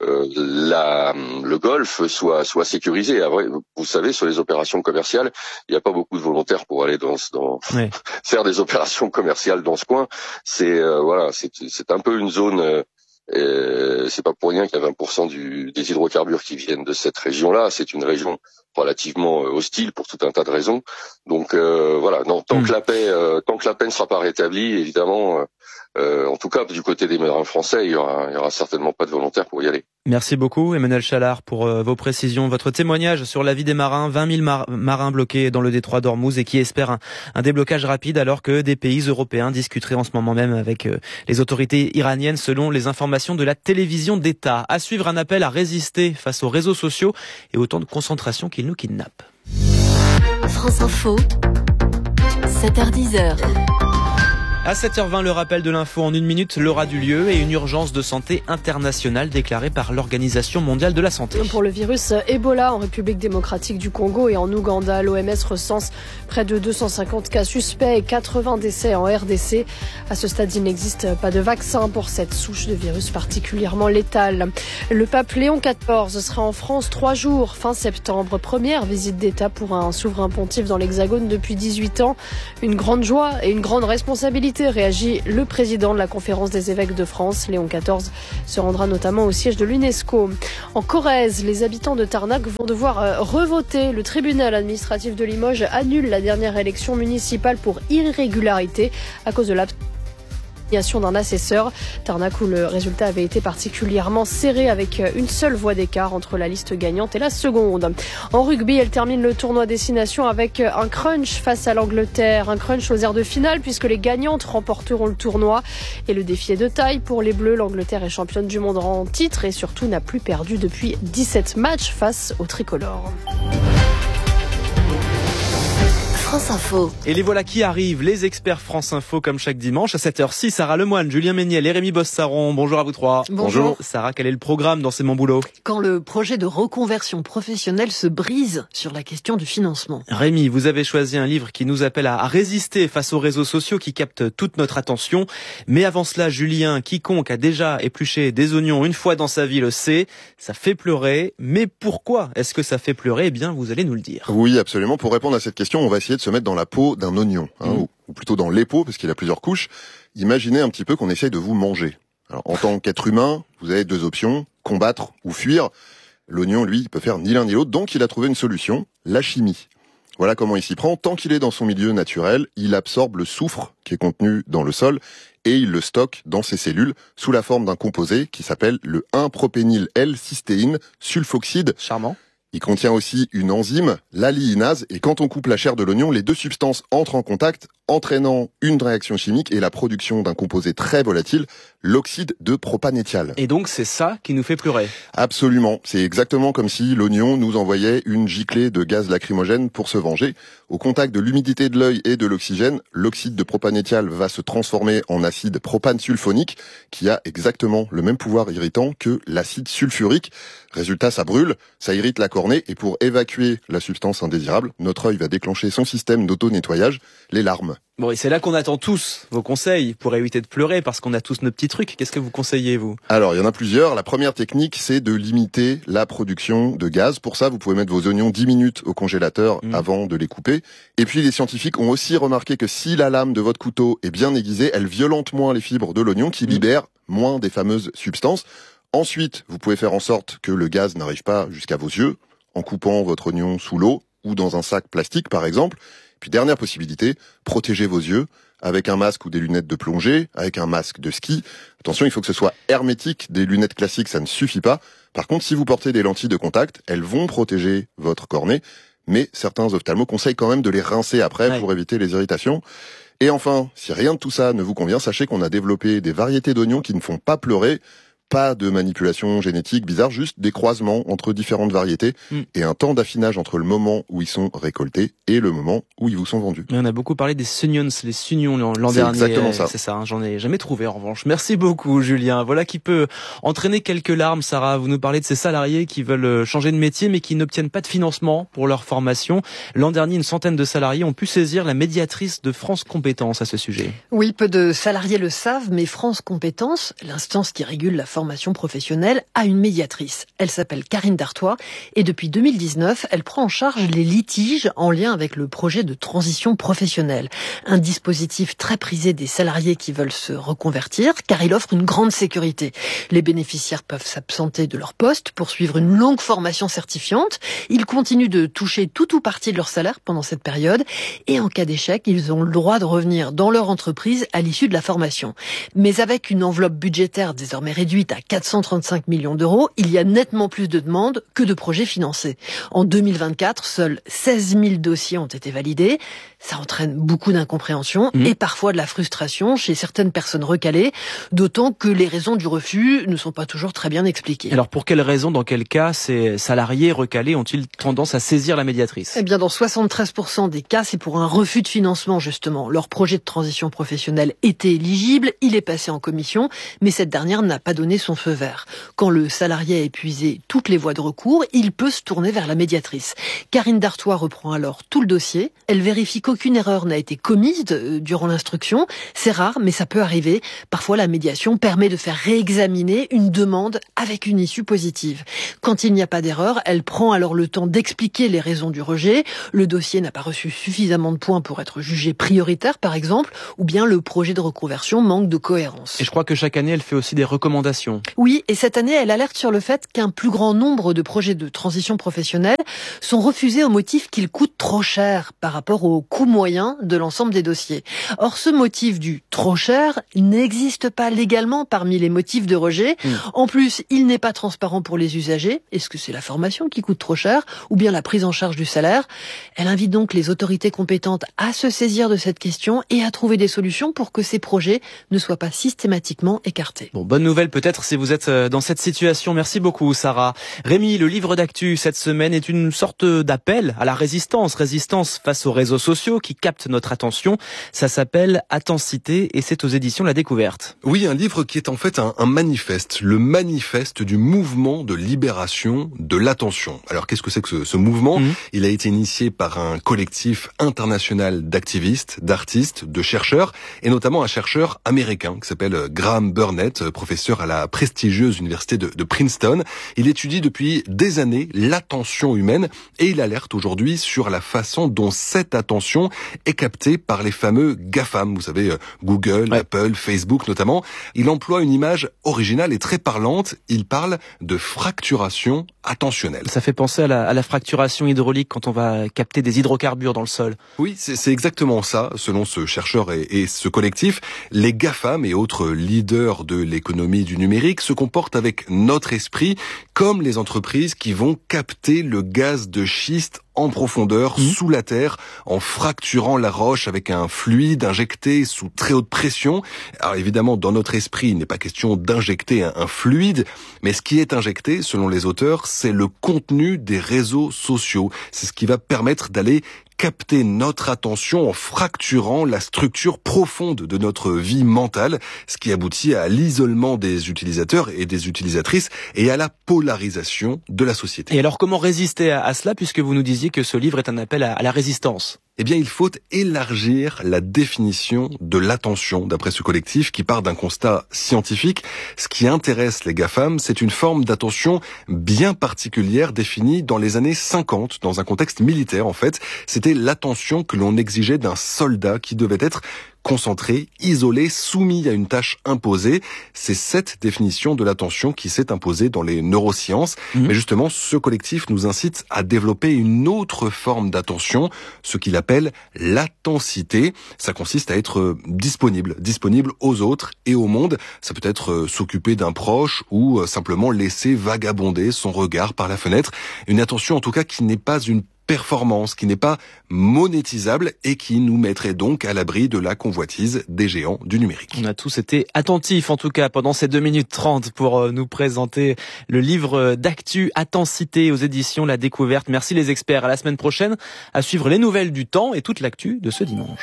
le Golfe soit sécurisé. Après, vous savez, sur les opérations commerciales, il n'y a pas beaucoup de volontaires pour aller faire des opérations commerciales dans ce coin. C'est un peu une zone. C'est pas pour rien qu'il y a 20% des hydrocarbures qui viennent de cette région-là. C'est une région relativement hostile pour tout un tas de raisons. Donc tant que la paix ne sera pas rétablie, évidemment, en tout cas du côté des marins français, il y aura certainement pas de volontaires pour y aller. Merci beaucoup Emmanuel Chalard pour vos précisions, votre témoignage sur la vie des marins, 20 000 marins bloqués dans le détroit d'Ormuz et qui espèrent un déblocage rapide alors que des pays européens discuteraient en ce moment même avec les autorités iraniennes selon les informations de la télévision d'État. À suivre, un appel à résister face aux réseaux sociaux et au temps de concentration qu'ils nous kidnappent. France Info, 7h10. À 7h20, le rappel de l'info en 1 minute, l'heure du lieu et une urgence de santé internationale déclarée par l'Organisation mondiale de la santé. Pour le virus Ebola en République démocratique du Congo et en Ouganda, l'OMS recense près de 250 cas suspects et 80 décès en RDC. À ce stade, il n'existe pas de vaccin pour cette souche de virus particulièrement létale. Le pape Léon XIV sera en France 3 jours, fin septembre. Première visite d'État pour un souverain pontife dans l'Hexagone depuis 18 ans. Une grande joie et une grande responsabilité, réagit le président de la Conférence des évêques de France. Léon XIV se rendra notamment au siège de l'UNESCO. En Corrèze, les habitants de Tarnac vont devoir revoter. Le tribunal administratif de Limoges annule la dernière élection municipale pour irrégularité à cause de l'absence d'un assesseur. Tarnac où le résultat avait été particulièrement serré avec une seule voix d'écart entre la liste gagnante et la seconde. En rugby, elle termine le tournoi destination avec un crunch face à l'Angleterre. Un crunch aux airs de finale puisque les gagnantes remporteront le tournoi. Et le défi est de taille pour les Bleus. L'Angleterre est championne du monde en titre et surtout n'a plus perdu depuis 17 matchs face aux tricolores. France Info. Et les voilà qui arrivent, les experts France Info comme chaque dimanche à 7h06. Sarah Lemoine, Julien Méniel et Rémi Bossaron. Bonjour à vous trois. Bonjour. Sarah, quel est le programme dans C'est mon boulot? Quand le projet de reconversion professionnelle se brise sur la question du financement. Rémi, vous avez choisi un livre qui nous appelle à résister face aux réseaux sociaux qui captent toute notre attention. Mais avant cela, Julien, quiconque a déjà épluché des oignons une fois dans sa vie le sait, ça fait pleurer. Mais pourquoi est-ce que ça fait pleurer? Eh bien, vous allez nous le dire. Oui, absolument. Pour répondre à cette question, on va essayer de se mettre dans la peau d'un oignon, ou plutôt dans les peaux, parce qu'il a plusieurs couches. Imaginez un petit peu qu'on essaye de vous manger. Alors, en tant qu'être humain, vous avez 2 options, combattre ou fuir. L'oignon, lui, il peut faire ni l'un ni l'autre, donc il a trouvé une solution, la chimie. Voilà comment il s'y prend. Tant qu'il est dans son milieu naturel, il absorbe le soufre qui est contenu dans le sol et il le stocke dans ses cellules sous la forme d'un composé qui s'appelle le 1-propényl-L-cystéine sulfoxyde. Charmant. Il contient aussi une enzyme, l'alliinase, et quand on coupe la chair de l'oignon, les 2 substances entrent en contact, entraînant une réaction chimique et la production d'un composé très volatile, l'oxyde de propanéthial. Et donc c'est ça qui nous fait pleurer. Absolument. C'est exactement comme si l'oignon nous envoyait une giclée de gaz lacrymogène pour se venger. Au contact de l'humidité de l'œil et de l'oxygène, l'oxyde de propanéthial va se transformer en acide propansulfonique, qui a exactement le même pouvoir irritant que l'acide sulfurique. Résultat, ça brûle, ça irrite la cornée, et pour évacuer la substance indésirable, notre œil va déclencher son système d'auto-nettoyage, les larmes. Bon, et c'est là qu'on attend tous vos conseils pour éviter de pleurer, parce qu'on a tous nos petits trucs. Qu'est-ce que vous conseillez, vous? Alors, il y en a plusieurs. La première technique, c'est de limiter la production de gaz. Pour ça, vous pouvez mettre vos oignons 10 minutes au congélateur avant de les couper. Et puis, les scientifiques ont aussi remarqué que si la lame de votre couteau est bien aiguisée, elle violente moins les fibres de l'oignon qui libèrent moins des fameuses substances. Ensuite, vous pouvez faire en sorte que le gaz n'arrive pas jusqu'à vos yeux en coupant votre oignon sous l'eau ou dans un sac plastique, par exemple. Puis dernière possibilité, protégez vos yeux avec un masque ou des lunettes de plongée, avec un masque de ski. Attention, il faut que ce soit hermétique. Des lunettes classiques, ça ne suffit pas. Par contre, si vous portez des lentilles de contact, elles vont protéger votre cornée. Mais certains ophtalmos conseillent quand même de les rincer après pour éviter les irritations. Et enfin, si rien de tout ça ne vous convient, sachez qu'on a développé des variétés d'oignons qui ne font pas pleurer. Pas de manipulation génétique bizarre, juste des croisements entre différentes variétés et un temps d'affinage entre le moment où ils sont récoltés et le moment où ils vous sont vendus. Mais on a beaucoup parlé des Sunions, les Sunions l'an dernier. C'est exactement ça. C'est ça, j'en ai jamais trouvé en revanche. Merci beaucoup Julien. Voilà qui peut entraîner quelques larmes. Sarah, vous nous parlez de ces salariés qui veulent changer de métier mais qui n'obtiennent pas de financement pour leur formation. L'an dernier, une centaine de salariés ont pu saisir la médiatrice de France Compétences à ce sujet. Oui, peu de salariés le savent, mais France Compétences, l'instance qui régule la formation professionnelle, a une médiatrice. Elle s'appelle Karine Dartois et depuis 2019, elle prend en charge les litiges en lien avec le projet de transition professionnelle. Un dispositif très prisé des salariés qui veulent se reconvertir car il offre une grande sécurité. Les bénéficiaires peuvent s'absenter de leur poste pour suivre une longue formation certifiante. Ils continuent de toucher tout ou partie de leur salaire pendant cette période et en cas d'échec, ils ont le droit de revenir dans leur entreprise à l'issue de la formation. Mais avec une enveloppe budgétaire désormais réduite est à 435 millions d'euros. Il y a nettement plus de demandes que de projets financés. En 2024, seuls 16 000 dossiers ont été validés. Ça entraîne beaucoup d'incompréhension et parfois de la frustration chez certaines personnes recalées, d'autant que les raisons du refus ne sont pas toujours très bien expliquées. Alors pour quelles raisons, dans quel cas, ces salariés recalés ont-ils tendance à saisir la médiatrice ? Eh bien, dans 73% des cas, c'est pour un refus de financement, justement. Leur projet de transition professionnelle était éligible, il est passé en commission, mais cette dernière n'a pas donné son feu vert. Quand le salarié a épuisé toutes les voies de recours, il peut se tourner vers la médiatrice. Karine Dartois reprend alors tout le dossier. Elle vérifie qu'aucune erreur n'a été commise durant l'instruction. C'est rare, mais ça peut arriver. Parfois, la médiation permet de faire réexaminer une demande avec une issue positive. Quand il n'y a pas d'erreur, elle prend alors le temps d'expliquer les raisons du rejet. Le dossier n'a pas reçu suffisamment de points pour être jugé prioritaire, par exemple, ou bien le projet de reconversion manque de cohérence. Et je crois que chaque année, elle fait aussi des recommandations. Oui, et cette année, elle alerte sur le fait qu'un plus grand nombre de projets de transition professionnelle sont refusés au motif qu'ils coûtent trop cher par rapport au coût moyen de l'ensemble des dossiers. Or, ce motif du trop cher n'existe pas légalement parmi les motifs de rejet. En plus, il n'est pas transparent pour les usagers. Est-ce que c'est la formation qui coûte trop cher ou bien la prise en charge du salaire? Elle invite donc les autorités compétentes à se saisir de cette question et à trouver des solutions pour que ces projets ne soient pas systématiquement écartés. Bon, bonne nouvelle peut-être si vous êtes dans cette situation. Merci beaucoup, Sarah. Rémi, le livre d'actu cette semaine est une sorte d'appel à la résistance face aux réseaux sociaux qui captent notre attention. Ça s'appelle Attentité et c'est aux éditions La Découverte. Oui, un livre qui est en fait un manifeste, le manifeste du mouvement de libération de l'attention. Alors qu'est-ce que c'est que ce mouvement? Il a été initié par un collectif international d'activistes, d'artistes, de chercheurs, et notamment un chercheur américain qui s'appelle Graham Burnett, professeur à la prestigieuse université de Princeton. Il étudie depuis des années l'attention humaine et il alerte aujourd'hui sur la façon dont cette attention est captée par les fameux GAFAM, vous savez, Google, Apple, Facebook notamment. Il emploie une image originale et très parlante. Il parle de fracturation attentionnelle. Ça fait penser à la fracturation hydraulique quand on va capter des hydrocarbures dans le sol. Oui, c'est exactement ça, selon ce chercheur et ce collectif. Les GAFAM et autres leaders de l'économie du numérique se comportent avec notre esprit comme les entreprises qui vont capter le gaz de schiste en profondeur, sous la terre, en fracturant la roche avec un fluide injecté sous très haute pression. Alors évidemment, dans notre esprit, il n'est pas question d'injecter un fluide, mais ce qui est injecté, selon les auteurs, c'est le contenu des réseaux sociaux. C'est ce qui va permettre d'aller capter notre attention en fracturant la structure profonde de notre vie mentale, ce qui aboutit à l'isolement des utilisateurs et des utilisatrices et à la polarisation de la société. Et alors comment résister à cela, puisque vous nous disiez que ce livre est un appel à la résistance? Eh bien, il faut élargir la définition de l'attention, d'après ce collectif qui part d'un constat scientifique. Ce qui intéresse les GAFAM, c'est une forme d'attention bien particulière définie dans les années 50, dans un contexte militaire en fait. C'était l'attention que l'on exigeait d'un soldat qui devait être concentré, isolé, soumis à une tâche imposée. C'est cette définition de l'attention qui s'est imposée dans les neurosciences. Mais justement, ce collectif nous incite à développer une autre forme d'attention, ce qu'il appelle l'attentité. Ça consiste à être disponible aux autres et au monde. Ça peut être s'occuper d'un proche ou simplement laisser vagabonder son regard par la fenêtre. Une attention en tout cas qui n'est pas une performance, qui n'est pas monétisable et qui nous mettrait donc à l'abri de la convoitise des géants du numérique. On a tous été attentifs en tout cas pendant ces 2 minutes 30 pour nous présenter le livre d'actu Attentité aux éditions La Découverte. Merci les experts, à la semaine prochaine à suivre les nouvelles du temps et toute l'actu de ce dimanche.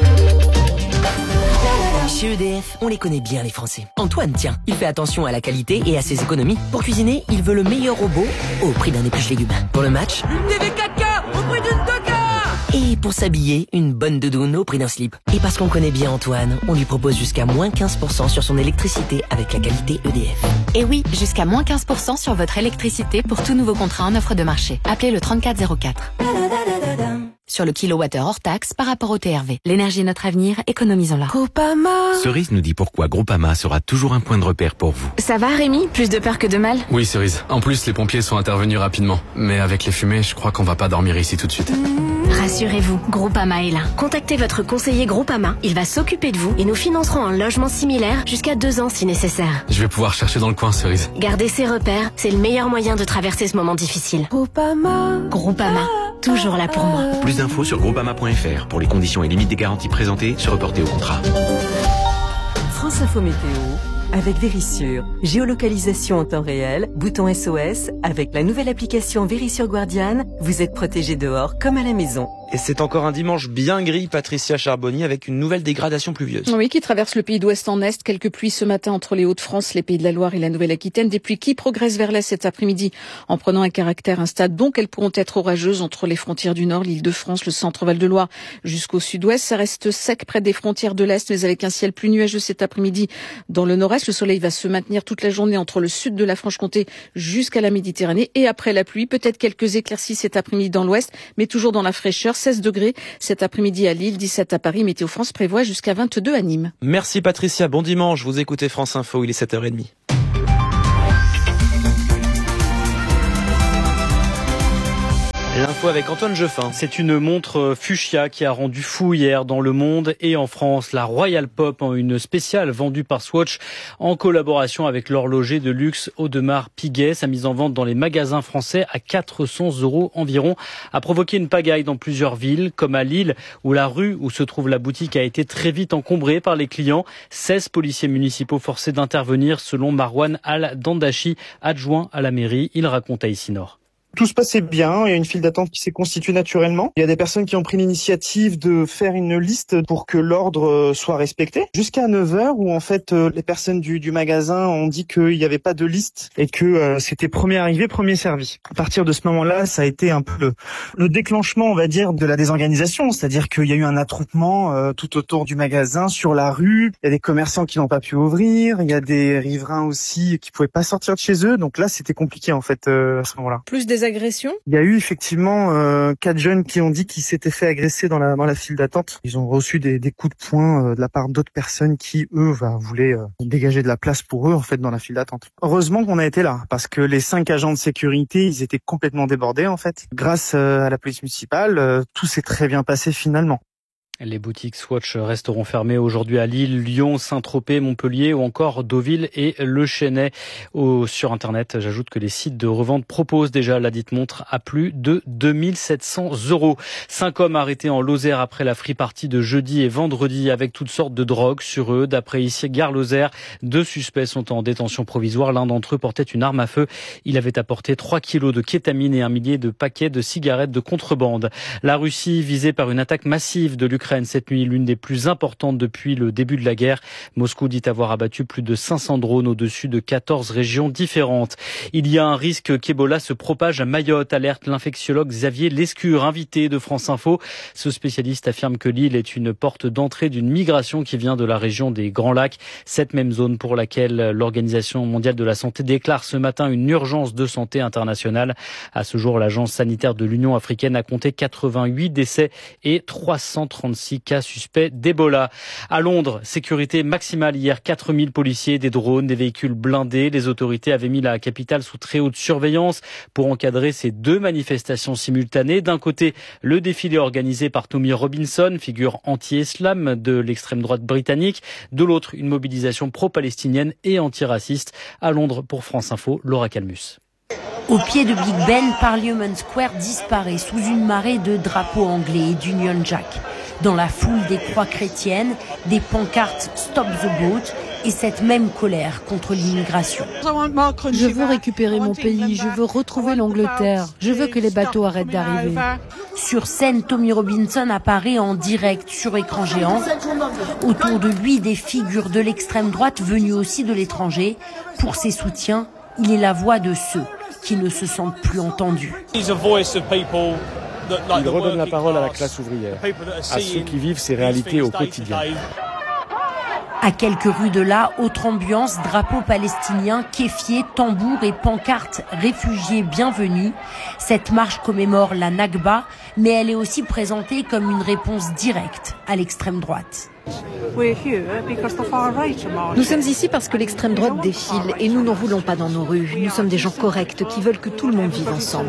Chez EDF, on les connaît bien les Français. Antoine, tiens, il fait attention à la qualité et à ses économies. Pour cuisiner, il veut le meilleur robot au prix d'un épluche légumes. Pour le match, une TV 4K au prix d'une 2K. Et pour s'habiller, une bonne doudoune au prix d'un slip. Et parce qu'on connaît bien Antoine, on lui propose jusqu'à moins 15% sur son électricité avec la qualité EDF. Et oui, jusqu'à moins 15% sur votre électricité pour tout nouveau contrat en offre de marché. Appelez le 3404. sur le kilowattheure hors taxe par rapport au TRV. L'énergie est notre avenir, économisons-la. Groupama. Cerise nous dit pourquoi Groupama sera toujours un point de repère pour vous. Ça va Rémi? Plus de peur que de mal? Oui Cerise. En plus les pompiers sont intervenus rapidement. Mais avec les fumées, je crois qu'on va pas dormir ici tout de suite. Rassurez-vous, Groupama est là. Contactez votre conseiller Groupama. Il va s'occuper de vous et nous financerons un logement similaire jusqu'à 2 ans si nécessaire. Je vais pouvoir chercher dans le coin, Cerise. Garder ses repères, c'est le meilleur moyen de traverser ce moment difficile. Groupama. Groupama. Toujours là pour moi. Plus d'infos sur groupama.fr. Pour les conditions et limites des garanties présentées, se reporter au contrat. France Info Météo avec Vérissure. Géolocalisation en temps réel, bouton SOS. Avec la nouvelle application Vérissure Guardian, vous êtes protégé dehors comme à la maison. Et c'est encore un dimanche bien gris, Patricia Charbonnier, avec une nouvelle dégradation pluvieuse. Oui, qui traverse le pays d'ouest en est. Quelques pluies ce matin entre les Hauts-de-France, les Pays de la Loire et la Nouvelle-Aquitaine. Des pluies qui progressent vers l'est cet après-midi en prenant un caractère instable. Donc, elles pourront être orageuses entre les frontières du Nord, l'Île-de-France, le centre Val-de-Loire jusqu'au sud-ouest. Ça reste sec près des frontières de l'Est, mais avec un ciel plus nuageux cet après-midi dans le nord-est. Le soleil va se maintenir toute la journée entre le sud de la Franche-Comté jusqu'à la Méditerranée. Et après la pluie, peut-être quelques éclaircies cet après-midi dans l'ouest, mais toujours dans la fraîcheur. 16 degrés cet après-midi à Lille, 17 à Paris. Météo France prévoit jusqu'à 22 à Nîmes. Merci Patricia, bon dimanche. Vous écoutez France Info, il est 7h30. L'info avec Antoine Jeffin. C'est une montre fuchsia qui a rendu fou hier dans le monde et en France. La Royal Pop, en une spéciale vendue par Swatch en collaboration avec l'horloger de luxe Audemars Piguet. Sa mise en vente dans les magasins français à 400 € environ a provoqué une pagaille dans plusieurs villes, comme à Lille, où la rue où se trouve la boutique a été très vite encombrée par les clients. 16 policiers municipaux forcés d'intervenir selon Marwan Al-Dandachi, adjoint à la mairie. Il raconte à Ici-Nord. Tout se passait bien, il y a une file d'attente qui s'est constituée naturellement. Il y a des personnes qui ont pris l'initiative de faire une liste pour que l'ordre soit respecté. Jusqu'à 9h où en fait les personnes du magasin ont dit qu'il n'y avait pas de liste et que c'était premier arrivé, premier servi. À partir de ce moment-là, ça a été un peu le déclenchement, on va dire, de la désorganisation. C'est-à-dire qu'il y a eu un attroupement tout autour du magasin, sur la rue. Il y a des commerçants qui n'ont pas pu ouvrir. Il y a des riverains aussi qui pouvaient pas sortir de chez eux. Donc là, c'était compliqué en fait à ce moment-là. Plus des agressions? Il y a eu effectivement 4 jeunes qui ont dit qu'ils s'étaient fait agresser dans la file d'attente. Ils ont reçu des coups de poing de la part d'autres personnes qui, eux, voulaient dégager de la place pour eux en fait dans la file d'attente. Heureusement qu'on a été là, parce que les 5 agents de sécurité, ils étaient complètement débordés en fait. Grâce à la police municipale, tout s'est très bien passé finalement. Les boutiques Swatch resteront fermées aujourd'hui à Lille, Lyon, Saint-Tropez, Montpellier ou encore Deauville et Le Chesnay. Sur Internet, j'ajoute que les sites de revente proposent déjà la dite montre à plus de 2700 €. 5 hommes arrêtés en Lozère après la free party de jeudi et vendredi avec toutes sortes de drogues sur eux. D'après ici, Gare Lozère, 2 suspects sont en détention provisoire. L'un d'entre eux portait une arme à feu. Il avait apporté 3 kilos de kétamine et 1 millier de paquets de cigarettes de contrebande. La Russie visée par une attaque massive de l'Ukraine cette nuit, l'une des plus importantes depuis le début de la guerre. Moscou dit avoir abattu plus de 500 drones au-dessus de 14 régions différentes. Il y a un risque qu'Ebola se propage à Mayotte, alerte l'infectiologue Xavier Lescure, invité de France Info. Ce spécialiste affirme que l'île est une porte d'entrée d'une migration qui vient de la région des Grands Lacs. Cette même zone pour laquelle l'Organisation mondiale de la santé déclare ce matin une urgence de santé internationale. À ce jour, l'agence sanitaire de l'Union africaine a compté 88 décès et 336 cas suspects d'Ebola. À Londres, sécurité maximale hier, 4000 policiers, des drones, des véhicules blindés. Les autorités avaient mis la capitale sous très haute surveillance pour encadrer ces 2 manifestations simultanées. D'un côté, le défilé organisé par Tommy Robinson, figure anti-islam de l'extrême droite britannique. De l'autre, une mobilisation pro-palestinienne et antiraciste. À Londres, pour France Info, Laura Calmus. Au pied de Big Ben, Parliament Square disparaît sous une marée de drapeaux anglais et d'Union Jack. Dans la foule des croix chrétiennes, des pancartes Stop the Boat et cette même colère contre l'immigration. Je veux récupérer mon pays, je veux retrouver l'Angleterre, je veux que les bateaux arrêtent d'arriver. Sur scène, Tommy Robinson apparaît en direct sur écran géant. Autour de lui, des figures de l'extrême droite venues aussi de l'étranger. Pour ses soutiens, il est la voix de ceux qui ne se sentent plus entendus. Il redonne la parole à la classe ouvrière, à ceux qui vivent ces réalités au quotidien. À quelques rues de là, autre ambiance, drapeau palestinien, kéfier, tambour et pancarte réfugiés bienvenus. Cette marche commémore la Nakba, mais elle est aussi présentée comme une réponse directe à l'extrême droite. Nous sommes ici parce que l'extrême droite défile et nous n'en voulons pas dans nos rues. Nous sommes des gens corrects qui veulent que tout le monde vive ensemble.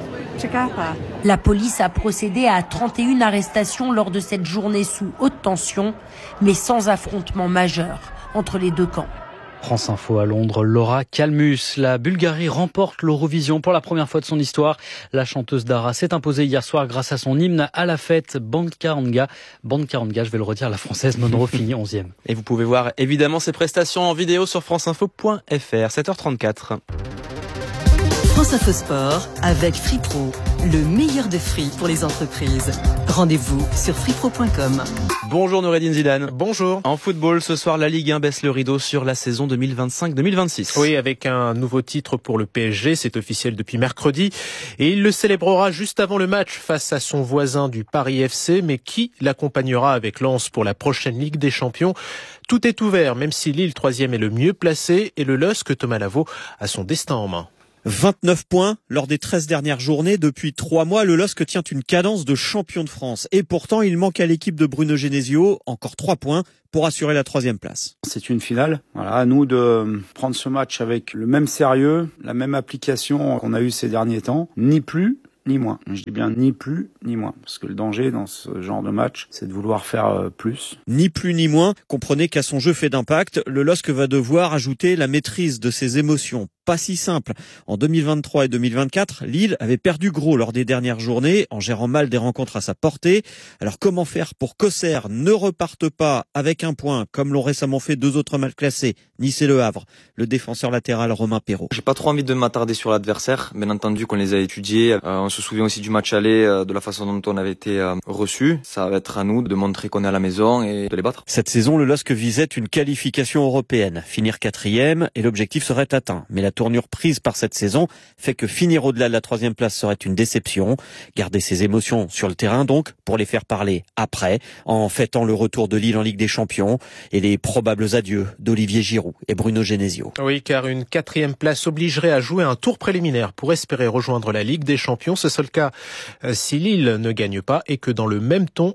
La police a procédé à 31 arrestations lors de cette journée sous haute tension, mais sans affrontement majeur entre les deux camps. France Info à Londres, Laura Kalmus. La Bulgarie remporte l'Eurovision pour la première fois de son histoire. La chanteuse Dara s'est imposée hier soir grâce à son hymne à la fête, Bankaranga. Bankaranga, je vais le redire, la française Monroe finit 11e. Et vous pouvez voir évidemment ses prestations en vidéo sur franceinfo.fr, 7h34. France Info Sport avec FreePro, le meilleur de free pour les entreprises. Rendez-vous sur freepro.com. Bonjour Noureddine Zidane. Bonjour. En football, ce soir, la Ligue 1 baisse le rideau sur la saison 2025-2026. Oui, avec un nouveau titre pour le PSG, c'est officiel depuis mercredi. Et il le célébrera juste avant le match face à son voisin du Paris FC. Mais qui l'accompagnera avec Lens pour la prochaine Ligue des Champions? Tout est ouvert, même si Lille, 3e, est le mieux placé. Et le LOSC, Thomas Lavaux, a son destin en main. 29 points lors des 13 dernières journées. Depuis 3 mois, le LOSC tient une cadence de champion de France. Et pourtant, il manque à l'équipe de Bruno Genesio encore 3 points pour assurer la 3e place. C'est une finale. Voilà, à nous de prendre ce match avec le même sérieux, la même application qu'on a eu ces derniers temps. Ni plus, ni moins. Je dis bien ni plus, ni moins. Parce que le danger dans ce genre de match, c'est de vouloir faire plus. Ni plus, ni moins. Comprenez qu'à son jeu fait d'impact, le LOSC va devoir ajouter la maîtrise de ses émotions. Pas si simple. En 2023 et 2024, Lille avait perdu gros lors des dernières journées en gérant mal des rencontres à sa portée. Alors comment faire pour qu'Auxerre ne reparte pas avec un point comme l'ont récemment fait 2 autres mal classés, Nice et Le Havre? Le défenseur latéral Romain Perrault. J'ai pas trop envie de m'attarder sur l'adversaire. Bien entendu qu'on les a étudiés. On se souvient aussi du match aller, de la façon dont on avait été reçus. Ça va être à nous de montrer qu'on est à la maison et de les battre. Cette saison, le LOSC visait une qualification européenne. Finir 4e et l'objectif serait atteint. Mais la tournure prise par cette saison fait que finir au-delà de la 3e place serait une déception. Garder ses émotions sur le terrain donc pour les faire parler après, en fêtant le retour de Lille en Ligue des Champions et les probables adieux d'Olivier Giroud et Bruno Genesio. Oui, car une 4e place obligerait à jouer un tour préliminaire pour espérer rejoindre la Ligue des Champions. Ce serait le cas si Lille ne gagne pas et que dans le même temps,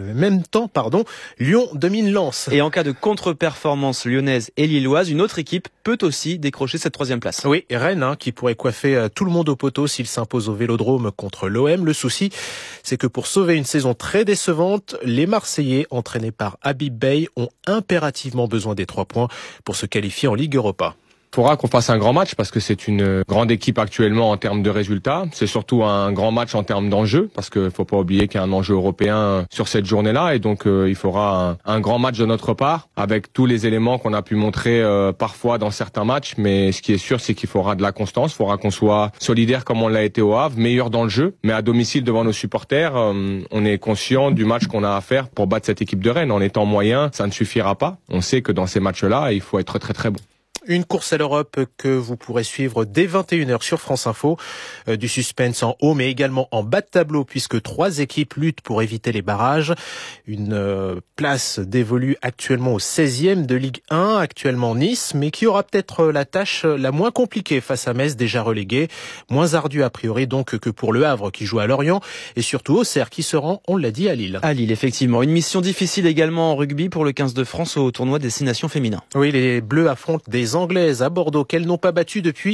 Lyon domine Lens. Et en cas de contre-performance lyonnaise et lilloise, une autre équipe peut aussi décrocher cette 3e place. Oui, Rennes qui pourrait coiffer tout le monde au poteau s'il s'impose au Vélodrome contre l'OM. Le souci, c'est que pour sauver une saison très décevante, les Marseillais, entraînés par Habib Beye, ont impérativement besoin des 3 points pour se qualifier en Ligue Europa. Il faudra qu'on fasse un grand match parce que c'est une grande équipe actuellement en termes de résultats. C'est surtout un grand match en termes d'enjeux parce qu'il faut pas oublier qu'il y a un enjeu européen sur cette journée-là et donc il faudra un grand match de notre part avec tous les éléments qu'on a pu montrer parfois dans certains matchs. Mais ce qui est sûr, c'est qu'il faudra de la constance. Il faudra qu'on soit solidaire comme on l'a été au Havre, meilleur dans le jeu, mais à domicile devant nos supporters. On est conscient du match qu'on a à faire pour battre cette équipe de Rennes. En étant moyen, ça ne suffira pas. On sait que dans ces matchs-là, il faut être très très bon. Une course à l'Europe que vous pourrez suivre dès 21h sur France Info. Du suspense en haut mais également en bas de tableau puisque 3 équipes luttent pour éviter les barrages. Une place dévolue actuellement au 16e de Ligue 1, actuellement Nice, mais qui aura peut-être la tâche la moins compliquée face à Metz déjà relégué. Moins ardue a priori donc que pour Le Havre qui joue à Lorient et surtout Auxerre qui se rend, on l'a dit, à Lille. À Lille, effectivement. Une mission difficile également en rugby pour le 15 de France au tournoi Destination Féminin. Oui, les Bleus affrontent des Anglaises à Bordeaux qu'elles n'ont pas battues depuis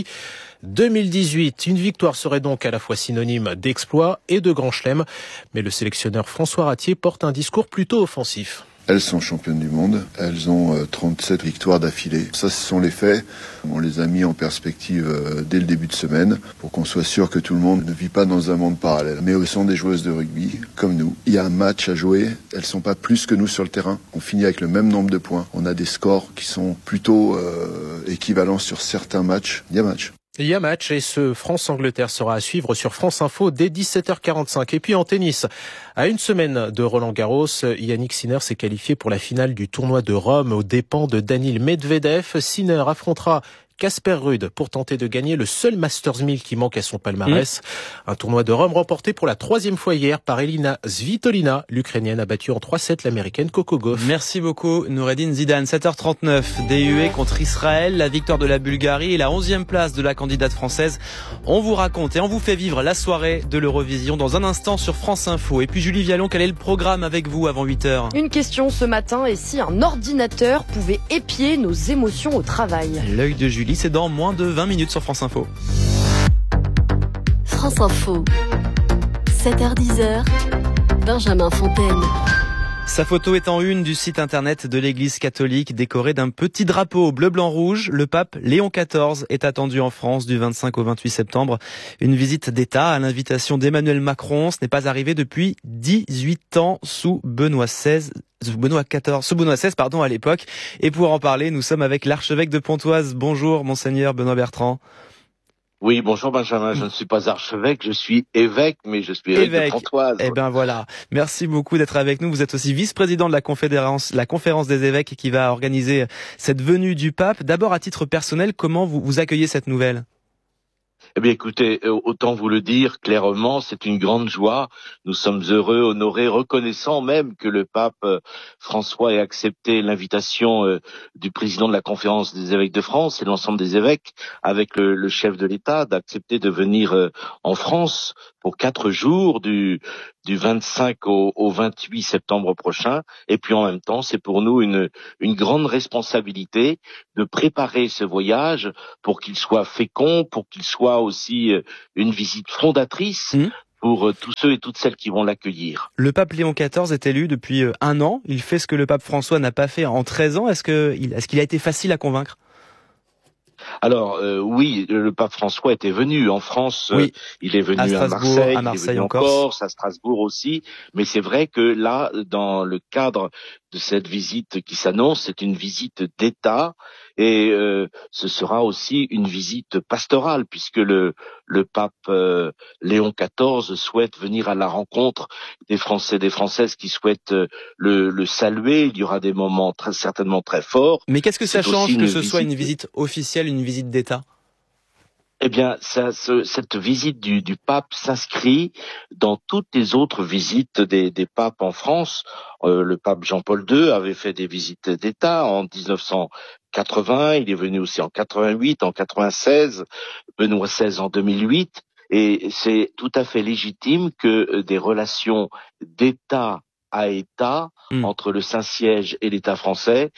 2018. Une victoire serait donc à la fois synonyme d'exploit et de grand chelem. Mais le sélectionneur François Ratier porte un discours plutôt offensif. Elles sont championnes du monde, elles ont 37 victoires d'affilée. Ça, ce sont les faits. On les a mis en perspective dès le début de semaine pour qu'on soit sûr que tout le monde ne vit pas dans un monde parallèle. Mais elles sont des joueuses de rugby, comme nous. Il y a un match à jouer, elles sont pas plus que nous sur le terrain. On finit avec le même nombre de points. On a des scores qui sont plutôt équivalents sur certains matchs. Il y a match. Il y a match et ce France-Angleterre sera à suivre sur France Info dès 17h45. Et puis en tennis, à une semaine de Roland-Garros, Yannick Sinner s'est qualifié pour la finale du tournoi de Rome aux dépens de Daniil Medvedev. Sinner affrontera Casper Ruud pour tenter de gagner le seul Masters 1000 qui manque à son palmarès. Un tournoi de Rome remporté pour la 3e fois hier par Elina Svitolina. L'Ukrainienne a battu en 3-7 l'Américaine Coco Gauff. Merci beaucoup Noureddine Zidane. 7h39, DUE contre Israël, la victoire de la Bulgarie et la 11e place de la candidate française. On vous raconte et on vous fait vivre la soirée de l'Eurovision dans un instant sur France Info. Et puis Julie Vialon, quel est le programme avec vous avant 8h ? Une question ce matin, et si un ordinateur pouvait épier nos émotions au travail ? L'œil de Julie, c'est dans moins de 20 minutes sur France Info. France Info, 7h-10h, Benjamin Fontaine. Sa photo est en une du site internet de l'église catholique, décorée d'un petit drapeau bleu-blanc-rouge. Le pape Léon XIV est attendu en France du 25 au 28 septembre. Une visite d'État à l'invitation d'Emmanuel Macron. Ce n'est pas arrivé depuis 18 ans sous Benoît XVI, à l'époque. Et pour en parler, nous sommes avec l'archevêque de Pontoise. Bonjour, monseigneur Benoît Bertrand. Oui, bonjour Benjamin, je ne suis pas archevêque, je suis évêque, mais je suis évêque de Pontoise. Eh ben voilà, merci beaucoup d'être avec nous. Vous êtes aussi vice-président de la conférence des évêques qui va organiser cette venue du pape. D'abord, à titre personnel, comment vous accueillez cette nouvelle ? Eh bien écoutez, autant vous le dire clairement, c'est une grande joie. Nous sommes heureux, honorés, reconnaissants même que le pape François ait accepté l'invitation du président de la conférence des évêques de France et l'ensemble des évêques avec le chef de l'État d'accepter de venir en France pour 4 jours du 25 au 28 septembre prochain. Et puis en même temps, c'est pour nous une grande responsabilité de préparer ce voyage pour qu'il soit fécond, pour qu'il soit aussi une visite fondatrice pour tous ceux et toutes celles qui vont l'accueillir. Le pape Léon XIV est élu depuis 1 an. Il fait ce que le pape François n'a pas fait en 13 ans. Est-ce qu'il a été facile à convaincre ? Alors oui, le pape François était venu en France, oui, il est venu à Marseille, il est venu en Corse, à Strasbourg aussi, mais c'est vrai que là, dans le cadre de cette visite qui s'annonce, c'est une visite d'État et ce sera aussi une visite pastorale puisque le pape Léon XIV souhaite venir à la rencontre des Français, des Françaises qui souhaitent le saluer. Il y aura des moments certainement très forts. Mais qu'est-ce que ça change que ce soit une visite officielle, une visite d'État ? Eh bien, cette visite du pape s'inscrit dans toutes les autres visites des papes en France. Le pape Jean-Paul II avait fait des visites d'État en 1980, il est venu aussi en 88, en 96, Benoît XVI en 2008, et c'est tout à fait légitime que des relations d'État à État entre le Saint-Siège et l'État français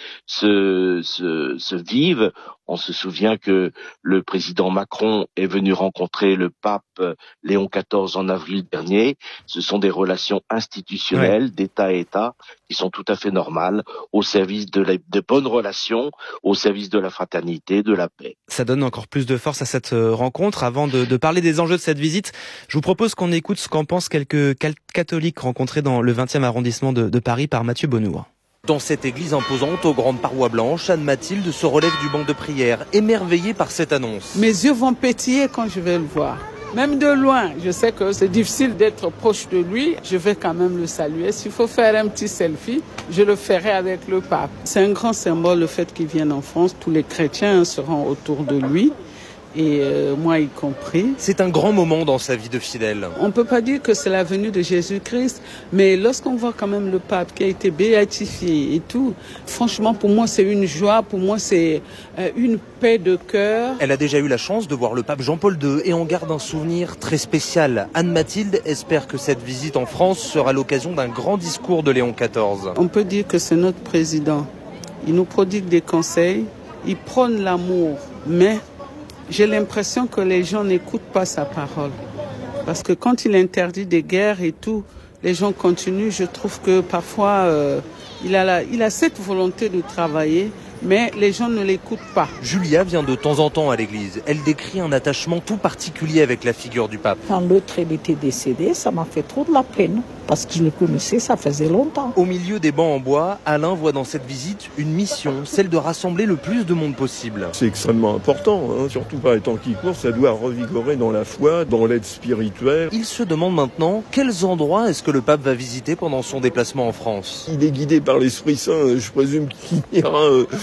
se vivent. On se souvient que le président Macron est venu rencontrer le pape Léon XIV en avril dernier. Ce sont des relations institutionnelles d'État à État qui sont tout à fait normales au service de bonnes relations, au service de la fraternité, de la paix. Ça donne encore plus de force à cette rencontre. Avant de parler des enjeux de cette visite, je vous propose qu'on écoute ce qu'en pensent quelques catholiques rencontrés dans le 20e arrondissement de Paris par Mathieu Bonnour. Dans cette église imposante aux grandes parois blanches, Anne-Mathilde se relève du banc de prière, émerveillée par cette annonce. Mes yeux vont pétiller quand je vais le voir. Même de loin, je sais que c'est difficile d'être proche de lui. Je vais quand même le saluer. S'il faut faire un petit selfie, je le ferai avec le pape. C'est un grand symbole le fait qu'il vienne en France. Tous les chrétiens seront autour de lui. Et moi y compris. C'est un grand moment dans sa vie de fidèle. On peut pas dire que c'est la venue de Jésus-Christ, mais lorsqu'on voit quand même le pape qui a été béatifié et tout, franchement pour moi c'est une joie, pour moi c'est une paix de cœur. Elle a déjà eu la chance de voir le pape Jean-Paul II et en garde un souvenir très spécial. Anne-Mathilde espère que cette visite en France sera l'occasion d'un grand discours de Léon XIV. On peut dire que c'est notre président. Il nous prodigue des conseils, il prône l'amour, mais j'ai l'impression que les gens n'écoutent pas sa parole. Parce que quand il interdit des guerres et tout, les gens continuent. Je trouve que parfois, il a cette volonté de travailler, mais les gens ne l'écoutent pas. Julia vient de temps en temps à l'église. Elle décrit un attachement tout particulier avec la figure du pape. Quand l'autre était décédé, ça m'a fait trop de la peine. Parce que je le connaissais, ça faisait longtemps. Au milieu des bancs en bois, Alain voit dans cette visite une mission, celle de rassembler le plus de monde possible. C'est extrêmement important, surtout par les temps qui courent, ça doit revigorer dans la foi, dans l'aide spirituelle. Il se demande maintenant quels endroits est-ce que le pape va visiter pendant son déplacement en France. Il est guidé par l'Esprit Saint, je présume qu'il ira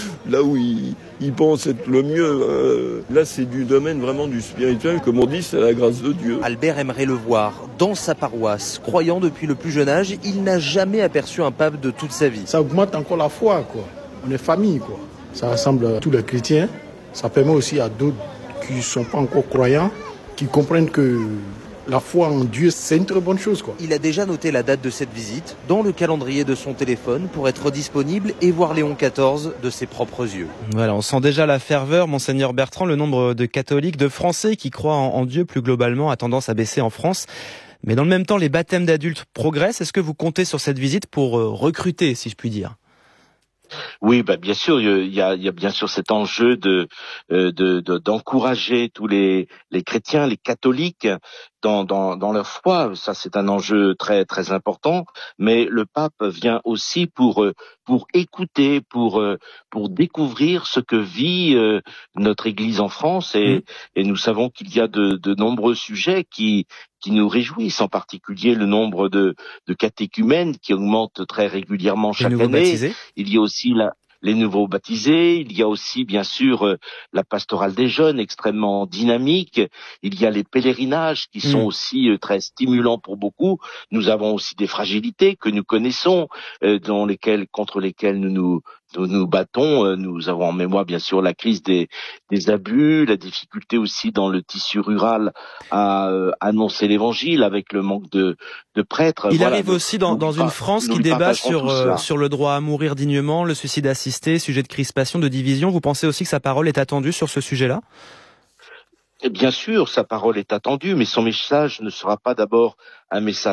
là où il pense être le mieux. Là, c'est du domaine vraiment du spirituel. Comme on dit, c'est la grâce de Dieu. Albert aimerait le voir dans sa paroisse. Croyant depuis le plus jeune âge, il n'a jamais aperçu un pape de toute sa vie. Ça augmente encore la foi, quoi. On est famille, quoi. Ça rassemble tous les chrétiens. Ça permet aussi à d'autres qui ne sont pas encore croyants, qui comprennent que la foi en Dieu, c'est une très bonne chose, quoi. Il a déjà noté la date de cette visite dans le calendrier de son téléphone pour être disponible et voir Léon XIV de ses propres yeux. Voilà, on sent déjà la ferveur, Monseigneur Bertrand. Le nombre de catholiques, de Français qui croient en Dieu plus globalement a tendance à baisser en France. Mais dans le même temps, les baptêmes d'adultes progressent. Est-ce que vous comptez sur cette visite pour recruter, si je puis dire ? Oui, bien sûr, il y a bien sûr cet enjeu d'encourager tous les chrétiens, les catholiques dans leur foi. Ça, c'est un enjeu très très important. Mais le pape vient aussi pour écouter, pour découvrir ce que vit notre Église en France. Et nous savons qu'il y a de nombreux sujets qui nous réjouissent, en particulier le nombre de catéchumènes qui augmente très régulièrement chaque année. Baptisés. Il y a aussi les nouveaux baptisés, il y a aussi bien sûr la pastorale des jeunes extrêmement dynamique, il y a les pèlerinages qui sont aussi très stimulants pour beaucoup. Nous avons aussi des fragilités que nous connaissons, contre lesquelles nous nous battons. Nous avons en mémoire bien sûr la crise des abus, la difficulté aussi dans le tissu rural à annoncer l'évangile avec le manque de prêtres. Il arrive aussi dans une France qui débat sur le droit à mourir dignement, le suicide assisté, sujet de crispation, de division. Vous pensez aussi que sa parole est attendue sur ce sujet-là ? Bien sûr, sa parole est attendue, mais son message ne sera pas d'abord un message